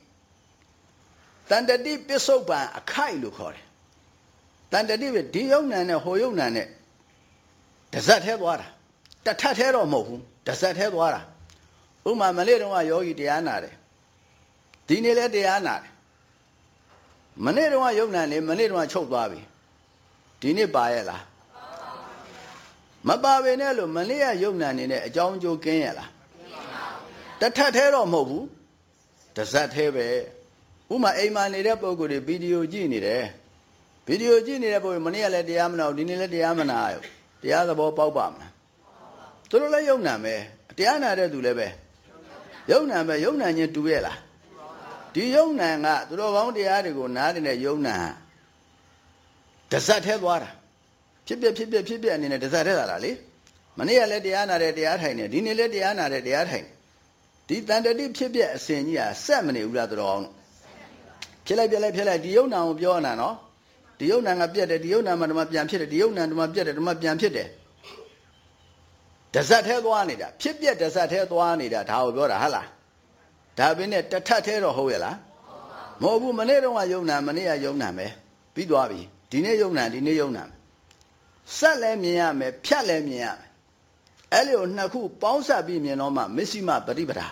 တိပစ္စုပန်အခိုက်လို့ခေါ်တယ်တန်တတိပဲဒီယုံနံနဲ့ဟိုယုံနံနဲ့တဇတ်แท้သွားတာတထပ်แท้တော့မဟုတ်ဘူးတဇတ်แท้သွားတာဥမာမနေ့တုန်းကယောဂီတရားနာတယ်ဒီနေ့လည်းတရားနာတယ်မနေ့တုန်းကယုံနံနေမနေ့တုန်းကချုပ်သွားပြီဒီနေ့ပါရဲ့လားမပါပဲနဲ့လို့မနေ့ကယုံနံနေနဲ့အကြောင်းအကျိုးကင်းရဲ့လားတထပ်แท้တော့မဟုတ်ဘူးတဇတ်แท้ပဲဥမာအိမ်မှာနေတဲ့ပုံကိုယ်တွေဗီဒီယိုကြည့်နေတယ်ဗီဒီယိုကြည့်နေတဲ့ပုံမနေ့ကလည်းတရားမနာဘူးဒီနေ့လည်းတရားမနာဘူးတရားသဘောပေါက်ပါမလားသူတို့လည်းယုံနံပဲတရားနာတဲ့သူလည်းပဲယုံနံပဲယုံနံချင်းတူရဲ့လားဒီယုံနံကသူတော်ကောင်းတရားတွေကိုနားနေတဲ့ယုံနံတဇတ်แท้သွားတာဖြစ်ပြအနေနဲ့တဇတ်แท้လာတာလေမနေ့ကလည်းတရားနာတဲ့တရားထိုင်နေဒီနေ့လည်းတရားနာတဲ့တရားထိုင်ဒီတန်တတိဖြစ်ပြအစဉ်ကြီးဟာဆက်မနေဘူးလားသူတော်ကောင်းဖြစ်လိုက်ဒီယုံနံကိုပြောနေတာနော်ဒီယုံနံကပြက်တယ်ဒီယုံနံမှာဓမ္မပြန်ဖြစ်တယ်ဒီယုံနံဓမ္မပြက်တယ်ဓမ္မပြန်ဖြစ်တယ်တဇတ်แท้သွားနေတာဖြစ်ပြတဇတ်แท้သွားနေတာဒါကိုပြောတာဟုတ်လားဒါပင်နဲ့တထပ်แท้တော့ဟုတ်ရဲ့လားမဟုတ်ဘူးမနေ့တုန်းကယုံနံမနေ့ကယုံနံပဲပြီးသွားပြီဒီနေ့ယုံနံဆက်လည်းမြင်ရမယ်ဖြတ်လည်းမြင်ရမယ်အဲ့လိုနှစ်ခုပေါင်းစပ်ပြီးမြင်တော့မှမစ္စည်းမပရိပဒါ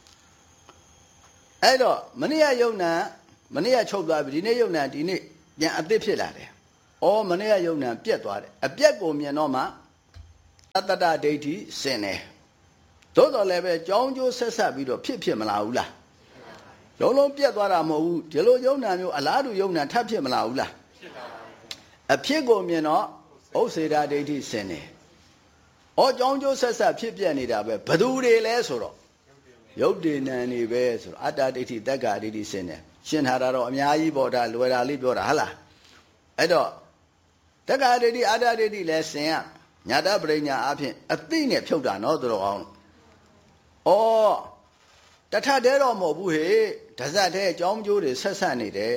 အဲ့တော့မနေ့ကယုံနာမနေ့ကချုပ်သွားပြီဒီနေ့ယုံနာဒီနေ့ပြန်အသစ်ဖြစ်လာတယ်ဩမနေ့ကယုံနာပြက်သွားတယ်အပြက်ကိုမြင်တော့မှအတ္တဒိဋ္ဌိစင်တယ်သို့တော်လည်းပဲကြောင်းကျိုးဆက်ဆက်ပြီးတော့ဖြစ်မလာဘူးလားလုံးလုံးပြက်သွားတာမဟုတ်ဘူးဒီလိုယုံနာမျိုးအလားတူယုံနာထပ်ဖြစ်မလာဘူးလားအဖြစ်ကိုမြင်တော့ဥစ္စေတာဒိဋ္ဌိစင်တယ်ဩကြောင်းကျိုးဆက်ဆက်ဖြစ်ပြက်နေတာပဲဘသူတွေလဲဆိုတော့ယုတ်တေနံနေပဲဆိုတော့အတ္တဒိဋ္ဌိတက္ကဒိဋ္ဌိစင်တယ်ရှင်းထားတာတော့အများကြီးပေါ့ဒါလွယ်တာလေးပြောတာဟုတ်လားအဲ့တော့တက္ကဒိဋ္ဌိအတ္တဒိဋ္ဌိလဲစင်ရညာတပရိညာအဖြစ်အသိနဲ့ဖြုတ်တာနော်သူတော်အောင်ဩတထတဲတော့မဟုတ်ဘူးဟေ့ဓဇတ်တဲ့အကြောင်းကျိုးတွေဆက်ဆက်နေတယ်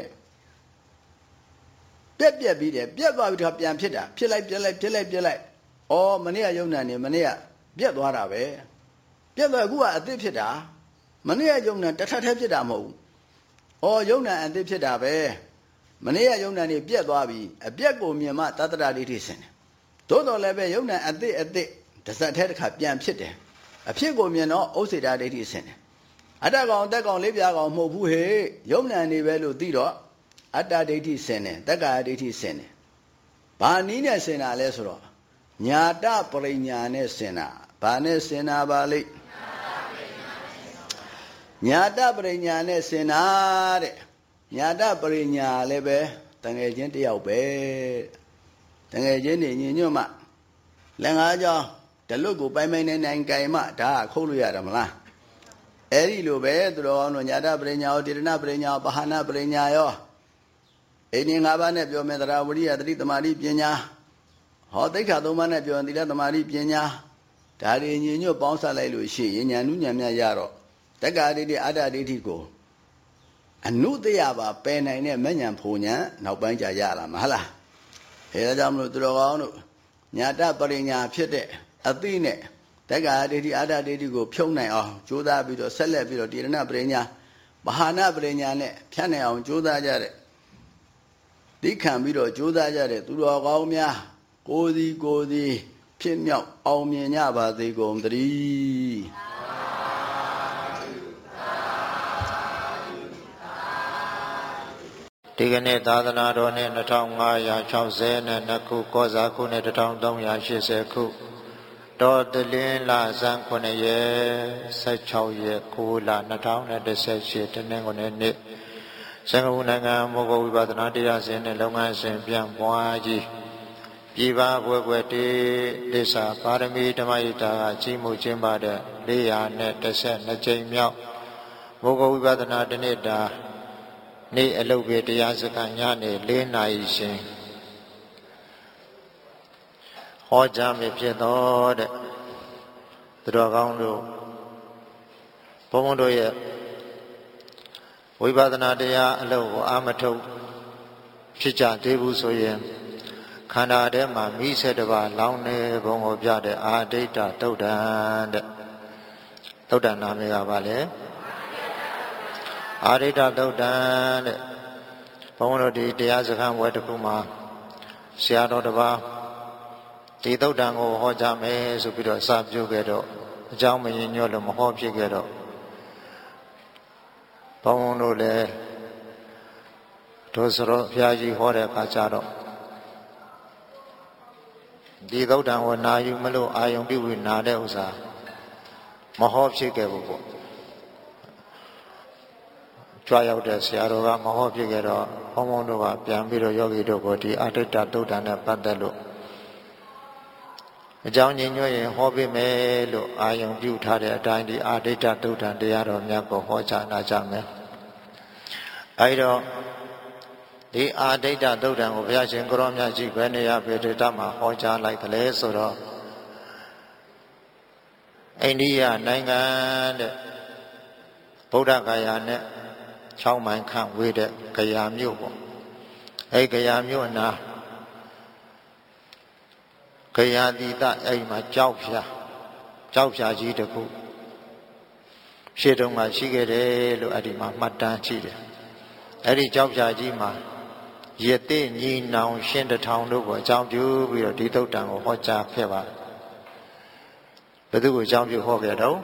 ပြက်ပြီးတယ်ပြက်သွားပြီးတော့ပြန်ဖြစ်တာဖြစ်လိုက်ပြက်လိုက်ဩမနေ့ကယုံနာနေမနေ့ကပြက်သွားတာပဲပြက်သွားအခုကအသစ်ဖြစ်တာမနေ့ကယုံနာတထထဲဖြစ်တာမဟုတ်ဘူးဩယုံနာအသစ်ဖြစ်တာပဲမနေ့ကယုံနာနေပြက်သွားပြီအပြက်ကိုမြင်မှတတ္တရဒိဋ္ဌိစင်တယ်သို့တော်လည်းပဲယုံနာအသစ်ဓဇတ်ထဲတစ်ခါပြန်ဖြစ်တယ်အဖြစ်ကိုမြင်တော့ဥစ္စေတာဒိဋ္ဌိစင်တယ်အတ္တကောင်တက်ကောင်လေးပြားကောင်မဟုတ်ဘူးဟေ့ယုံနာနေပဲလို့သိတော့အတ္တဒိဋ္ဌိစင်တယ်တက္ကရာဒိဋ္ဌိစင်တယ်ဘာနည်းနဲ့စင်တာလဲဆိုတော့ညာတပရိညာနဲ့စင်တာဘာနဲ့စင်တာပါလိမ့်ညာတပရိညာနဲ့စင်တာတဲ့ညာတပရိညာလည်းပဲတငယ်ချင်းတယောက်ပဲတငယ်ချင်းနေညညွတ်မှလက်ငါးကြောင်းတလွတ်ကိုပိုင်နိုင်ကြိုင်မှဒါကခုတ်လို့ရတယ်မလားအဲ့ဒီလိုပဲသူတော်အောင်တို့ညာတပရိညာရောတေရဏပရိညာရောပဟာနပရိညာရောအိန္ဒိ၅ပါးနဲ့ပြောမယ်သရဝရိယသတိသမာဓိပညာဟောသိက္ခာ၃ပါးနဲ့ပြောရင်သီလသမာဓိပညာဒါတွေညညွတ်ပေါင်းစပ်လိုက်လို့ရှိရင်ညာနုညာမြရတော့တက္ကရာဒိဋ္ဌိအတ္တဒိဋ္ဌိကိုအနုတ္တယပါပယ်နိုင်တဲ့မဉ္ဇဉ်ဖူဉ္ဇဉ်နောက်ပိုင်းကြရလာမှာဟုတ်လားအဲဒါကြောင့်မလို့သူတော်ကောင်းတို့ညာတပရိညာဖြစ်တဲ့အသိနဲ့တက္ကရာဒိဋ္ဌိအတ္တဒိဋ္ဌိကိုဖြုံးနိုင်အောင်ကြိုးစားပြီးတော့ဆက်လက်ပြီးတော့တိရဏပရိညာမဟာနာပရိညာနဲ့ဖြတ်နိုင်အောင်ကြိုးစားကြတဲ့သိခံပြီးတော့ကြိုးစားကြတဲ့သူတော်ကောင်းများကိုယ်စီဖြစ်မြောက်အောင်မြင်ကြပါစေကုန်သတည်းဒီကနေ့သာသနာတော်နှစ်2562ခုကောဇာခုနှစ်1380ခုတော်တလင်းလဇန်9ရက်16ရက်9လ2018တနင်္ဂနွေနေ့စင်္ကာပူနိုင်ငံမောဂဝိပဿနာတရားစင်နဲ့လုပ်ငန်းစဉ်ပြန်ပွားကြီးပြည်ပဘွယ်တေလိစ္ဆာပါရမီဓမ္မယတာကကြီးမှုကျင်းပတဲ့412ကြိမ်မြောက်မောဂဝိပဿနာတနေ့တာနေ့အလုပ်ပဲတရားစခန်းညနေ4နာရီရှင်ဟောကြားမိဖြစ်တော်တဲ့သူတော်ကောင်းတို့ဘုန်းဘုန်းတို့ရဲ့ဝိပဿနာတရားအလုပ်ကိုအာမထုတ်ဖြစ်ကြသေးဘူးဆိုရင်ခန္ဓာထဲမှာမိစေတပါလောင်းနေဘုံကိုပြတဲ့အာဒိဋ္ဌတုတ်တံတဲ့တုတ်တံနာမည်ကပါလေအာဒိဋ္ဌတုတ်တံတဲ့ဘုန်းဘုန်းတို့ဒီတရားစခန်းဝဲတစ်ခုမှာဆရာတော်တစ်ပါးဒီတုတ်တံကိုဟောကြားမယ်ဆိုပြီးတော့စာပြုခဲ့တော့အကြောင်းမရင်းညွှတ်လို့မဟောဖြစ်ခဲ့တော့ဘုန်းဘုန်းတို့လည်းတို့ဆိုတော့ဘုရားကြီးဟောတဲ့အခါကျတော့ဒီသုတ်တံကိုနာယူမလို့အာယုံပြုပြီးနာတဲ့ဥစ္စာမဟောဖြစ်ခဲ့ဘူးပေါ့ကြွားရောက်တဲ့ဆရာတော်ကမဟောဖြစ်ခဲ့တော့ဘုန်းဘုန်းတို့ကပြန်ပြီးတော့ယောဂီတို့ကိုဒီအာဒိဋ္ဌသုတ်တံနဲ့ပတ်သက်လို့အကြောင်းညင်ညွှတ်ရင်ဟောပေးမယ်လို့အာယုံပြုထားတဲ့အတိုင်းဒီအာဒိဋ္ဌသုတ်တံတရားတော်များကိုဟောကြားနာကြမယ်အဲဒီတော့ဒီအာဒိဋ္ဌသုတ်တံကိုဘုရားရှင်ကိုရောမြတ်ကြီးဘယ်နေရာဘယ်ဒေသမှာဟောကြားလိုက်တယ်လဲဆိုတော့အိန္ဒိယနိုင်ငံတဲ့ဗုဒ္ဓဂယာနဲ့6မိုင်ခန့်ဝေးတဲ့ဂယာမြို့ပေါ့အဲဒီဂယာမြို့အနားဂယာတိတအဲဒီမှာကြောက်ဖြာကြီးတစ်ခုရှေ့တုန်းကရှိခဲ့တယ်လို့အဲဒီမှာမှတ်တမ်းရှိတယ်အဲဒီကြောက်ဖြာကြီးမှာရတိညီနောင်ရှင်တထောင်တို့ကိုအကြောင်းပြုပြီးတော့ဒီသုတ်တံကိုဟောကြားခဲ့ပါဘယ်သူကိုအကြောင်းပြုဟောခဲ့တော့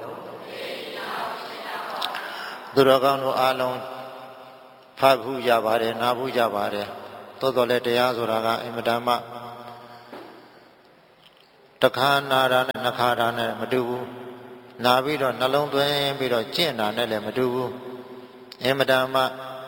သူတော်ကောင်းတို့အားလုံးဖတ်ဖို့ရပါတယ်နားဖို့ရပါတယ်သို့တော်လည်းတရားဆိုတာကအင်မတန်မှတခါနာတာနဲ့နှစ်ခါတာနဲ့မတူဘူးနာပြီးတော့နှလုံးသွင်းပြီးတော့ကျင့်တာနဲ့လည်းမတူဘူးအင်မတန်မှ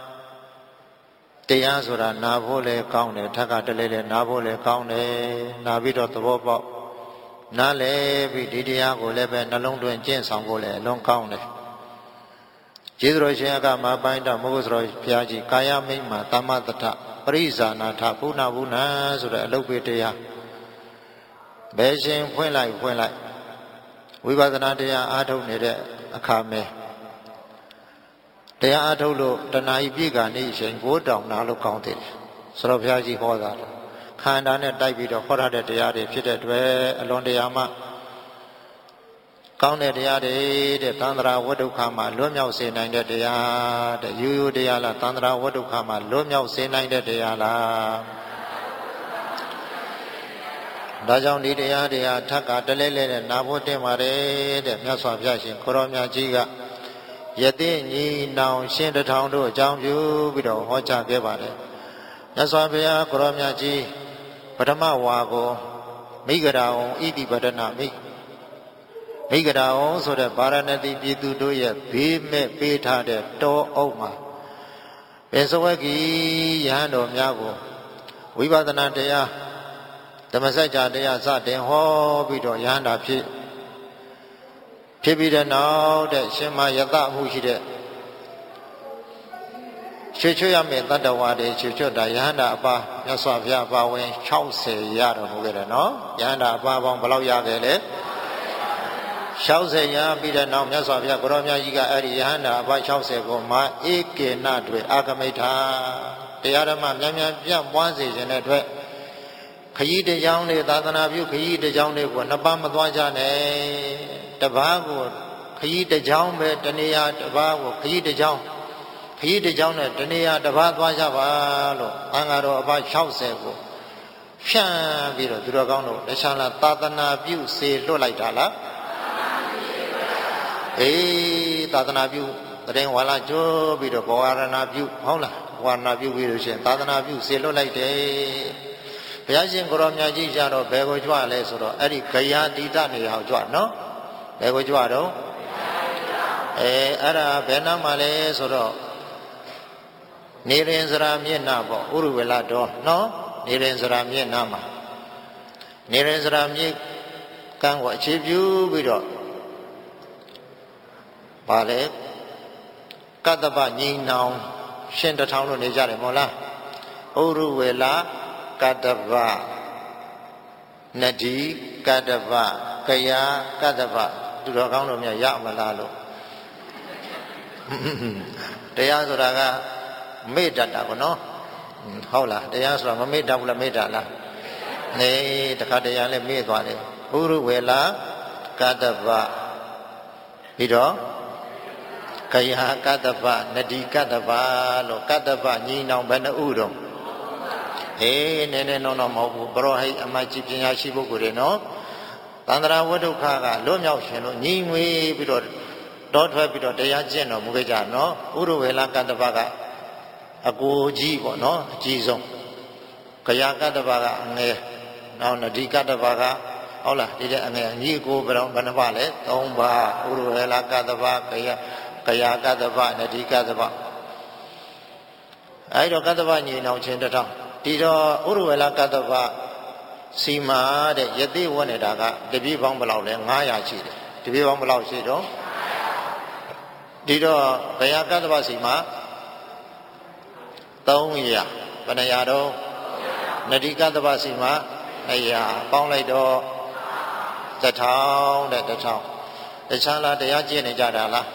တရားဆိုတာနာဖို့လည်းကောင်းတယ်ထက်ကတလဲလဲနာဖို့လည်းကောင်းတယ်နာပြီးတော့သဘောပေါက်နားလဲပြီးဒီတရားကိုလည်းပဲနှလုံးသွင်းကျင့်ဆောင်ဖို့လည်းအလွန်ကောင်းတယ်ကျေးဇူးတော်ရှင်အကမပိုင်းတော်မဟုတ်ဆိုတော့ဘုရားကြီးကာယမိမ့်မှာသမ္မတထပရိဇာနာထဘုနာဘုနာဆိုတဲ့အလုပ်ပေးတရားဘယ်ရှင်ဖွင့်လိုက်ဝိပဿနာတရားအားထုတ်နေတဲ့အခါမဲတရားအားထုတ်လို့တဏှာဤပြည့်ကနေရှင်ကိုးတောင်နာလို့ကောင်းတယ်ဆိုတော့ဘုရားကြီးဟောတာခန္ဓာနဲ့တိုက်ပြီးတော့ဟောရတဲ့တရားတွေဖြစ်တဲ့အတွက်အလွန်တရာမှကောင်းတဲ့တရားတွေတဲ့သန္တရာဝတ္တုခမှာလွတ်မြောက်စေနိုင်တဲ့တရားတဲ့ရိုးရိုးတရားလားသန္တရာဝတ္တုခမှာလွတ်မြောက်စေနိုင်တဲ့တရားလားဒါကြောင့်ဒီတရားတွေဟာထက်ကတလဲလဲနဲ့နာဖို့တင်ပါတယ်တဲ့မြတ်စွာဘုရားရှင်ကိုရောမြတ်ကြီးကယသိညီနောင်ရှင်တထောင်တို့အကြောင်းပြုပြီးတော့ဟောကြားခဲ့ပါတယ်မြတ်စွာဘုရားကိုရောမြတ်ကြီးပထမဝါကိုမိဂရာဝံဣတိပဒနာမိဂရာဝံဆိုတဲ့ဗာရဏသီပြည်သူတို့ရဲ့ဘေးမဲ့ပေးထားတဲ့တောအုပ်မှာပင်စဝကီယဟန်တော်များကိုဝိပဿနာတရားဓမ္မစကြာတရားစတင်ဟောပြီးတော့ယဟန္တာဖြစ်ပြီးတဲ့နောက်တဲ့ရှင်မယတမှုရှိတဲ့ရွှေချွတ်ရမယ့်တတ္တဝါတွေရွှေချွတ်တာယဟန္တာအပါမြတ်စွာဘုရားပါဝင်60ရတော်မူခဲ့တယ်နော်ယဟန္တာအပါပေါင်းဘယ်လောက်ရခဲ့လဲ60ရပြီးတဲ့နောက်မြတ်စွာဘုရားကိုရောမြတ်ကြီးကအဲ့ဒီယဟန္တာအပါ60ကိုမာဧကေနတွေအာဂမိဋ္ဌာတရားဓမ္မမြန်မြန်ပြန့်ပွားစေခြင်းတဲ့အတွက်ခရီးတစ်ကြောင်းတွေသာသနာပြုခရီးတစ်ကြောင်းတွေကိုနှစ်ပါးမသွားကြနဲ့တပားကိုခရီးတစ်ကြောင်းပဲတနေရာတပားကိုခရီးတစ်ကြောင်းနဲ့တနေရာတပားသွားကြပါလို့အင်္ဂါတော်အပါ60ကိုဖြန့်ပြီးတော့သူတော်ကောင်းတို့တရားလာသာသနာပြုစေလွတ်လိုက်တာလားအေးသာသနာပြုတရင်ဝါလာကျိုးပြီးတော့ဘောဝရဏပြုဟုတ်လားဘောဝရဏပြုပြီးလို့ရှိရင်သာသနာပြုစေလွတ်လိုက်တယ်ဘုရားရှင်ကိုရောမြတ်ကြီးကြတော့ဘယ်ကိုကြွလဲဆိုတော့အဲ့ဒီဂယာတိတနေရာကိုကြွနော်ဘယ်ကိုကြွတော့အဲ့ဒါဘယ်နာမှာလဲဆိုတော့နေရင်စရာမျက်နှာပေါ့ဥရဝေလတော်နော်နေရင်စရာမျက်နှာမှာနေရင်စရာမျက်ကန်းကိုအခြေပြုပြီးတော့ဗာလေကတ္တပညီနောင်ရှင်တထောင်လို့နေကြတယ်မဟုတ်လားဥရဝေလကတ္တဗနတိကတ္တဗကယာကတ္တဗသူတော်ကောင်းတို့များရမလားလို့တရားဆိုတာကမေ့တတ်တာကောနော်ဟုတ်လားတရားဆိုတာမမေ့တတ်ဘူးလားမေ့တတ်လားနေတခါတရားလည်းမေ့သွားတယ်ဥရဝေလကတ္တဗပြီးတော့ကယာကတ္တဗနတိကတ္တဗလို့ကတ္တဗညီနောင်ဘယ်နှဥတော့ဟေးနည်းနည်းတော့မဟုတ်ဘူးဘရောဟိတ်အမကြီးပညာရှိပုဂ္ဂိုလ်တွေနော်သန္တရာဝတ္ထုခကလွတ်မြောက်ရှင်လို့ညီငွေပြီးတော့တောထွက်ပြီးတော့တရားကျင့်တော်မူခဲ့ကြနော်ဥရဝေလကတ္တဗကအကိုကြီးပေါ့နော်အကြီးဆုံးကယာကတ္တဗကအငယ်နောက်နတိကတ္တဗကဟုတ်လားဒီတဲ့အငယ်ညီကိုဘယ်နှပါလဲ3ပါးဥရဝေလကတ္တဗကယာကတ္တဗနတိကတ္တဗအဲဒီတော့ကတ္တဗညီနောင်ချင်းတစ်ထောင်ဒီတော့ဥရဝေလကတ္တဗစီမာတဲ့ယသိဝတ်နေတာကတပည့်ပေါင်းဘယ်လောက်လဲ900ရှိတယ်တပည့်ပေါင်းဘယ်လောက်ရှိတော့ဒီတော့ဘယကတ္တဗစီမာ300ဘယ်နှရာတော့နတိကတ္တဗစီမာ200ပေါင်းလိုက်တော့1000တဲ့1000တခြားလားတရားကျင့်နေကြတာလား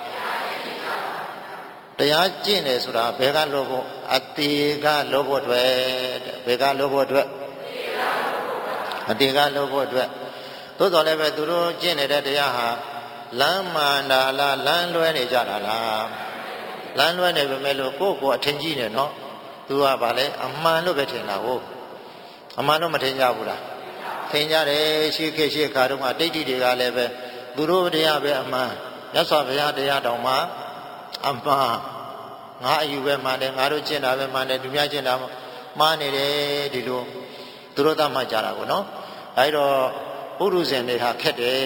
တရားကျင့်တယ်ဆိုတာဘယ်ကလို့ဖို့အတေကလို့ဖို့အတွက်ဘယ်ကလို့ဖို့အတွက်အတေကလို့ဖို့အတွက်သို့တော်လည်းပဲသူတို့ကျင့်နေတဲ့တရားဟာလမ်းမှန်တာလားလမ်းလွဲနေကြတာလားလမ်းလွဲနေပေမဲ့လို့ကိုယ့်ကိုယ်အထင်ကြီးနေနော်သူကဗာလဲအမှန်လို့ပဲထင်တာဟုတ်အမှန်တော့မထင်ကြဘူးလားထင်ကြတယ်ရှိခေတ်ရှိခါတုန်းကဒိဋ္ဌိတွေကလည်းပဲသူတို့တရားပဲအမှန်မြတ်စွာဘုရားတရားတော်မှာအမှန်ငါအယူပဲမှန်တယ်ငါတို့ကျင့်တာပဲမှန်တယ်သူများကျင့်တာမှားနေတယ်ဒီလိုသူတို့သတ်မှတ်ကြတာကိုနော်အဲဒီတော့ပုရုဇဉ်တွေဟာခက်တယ်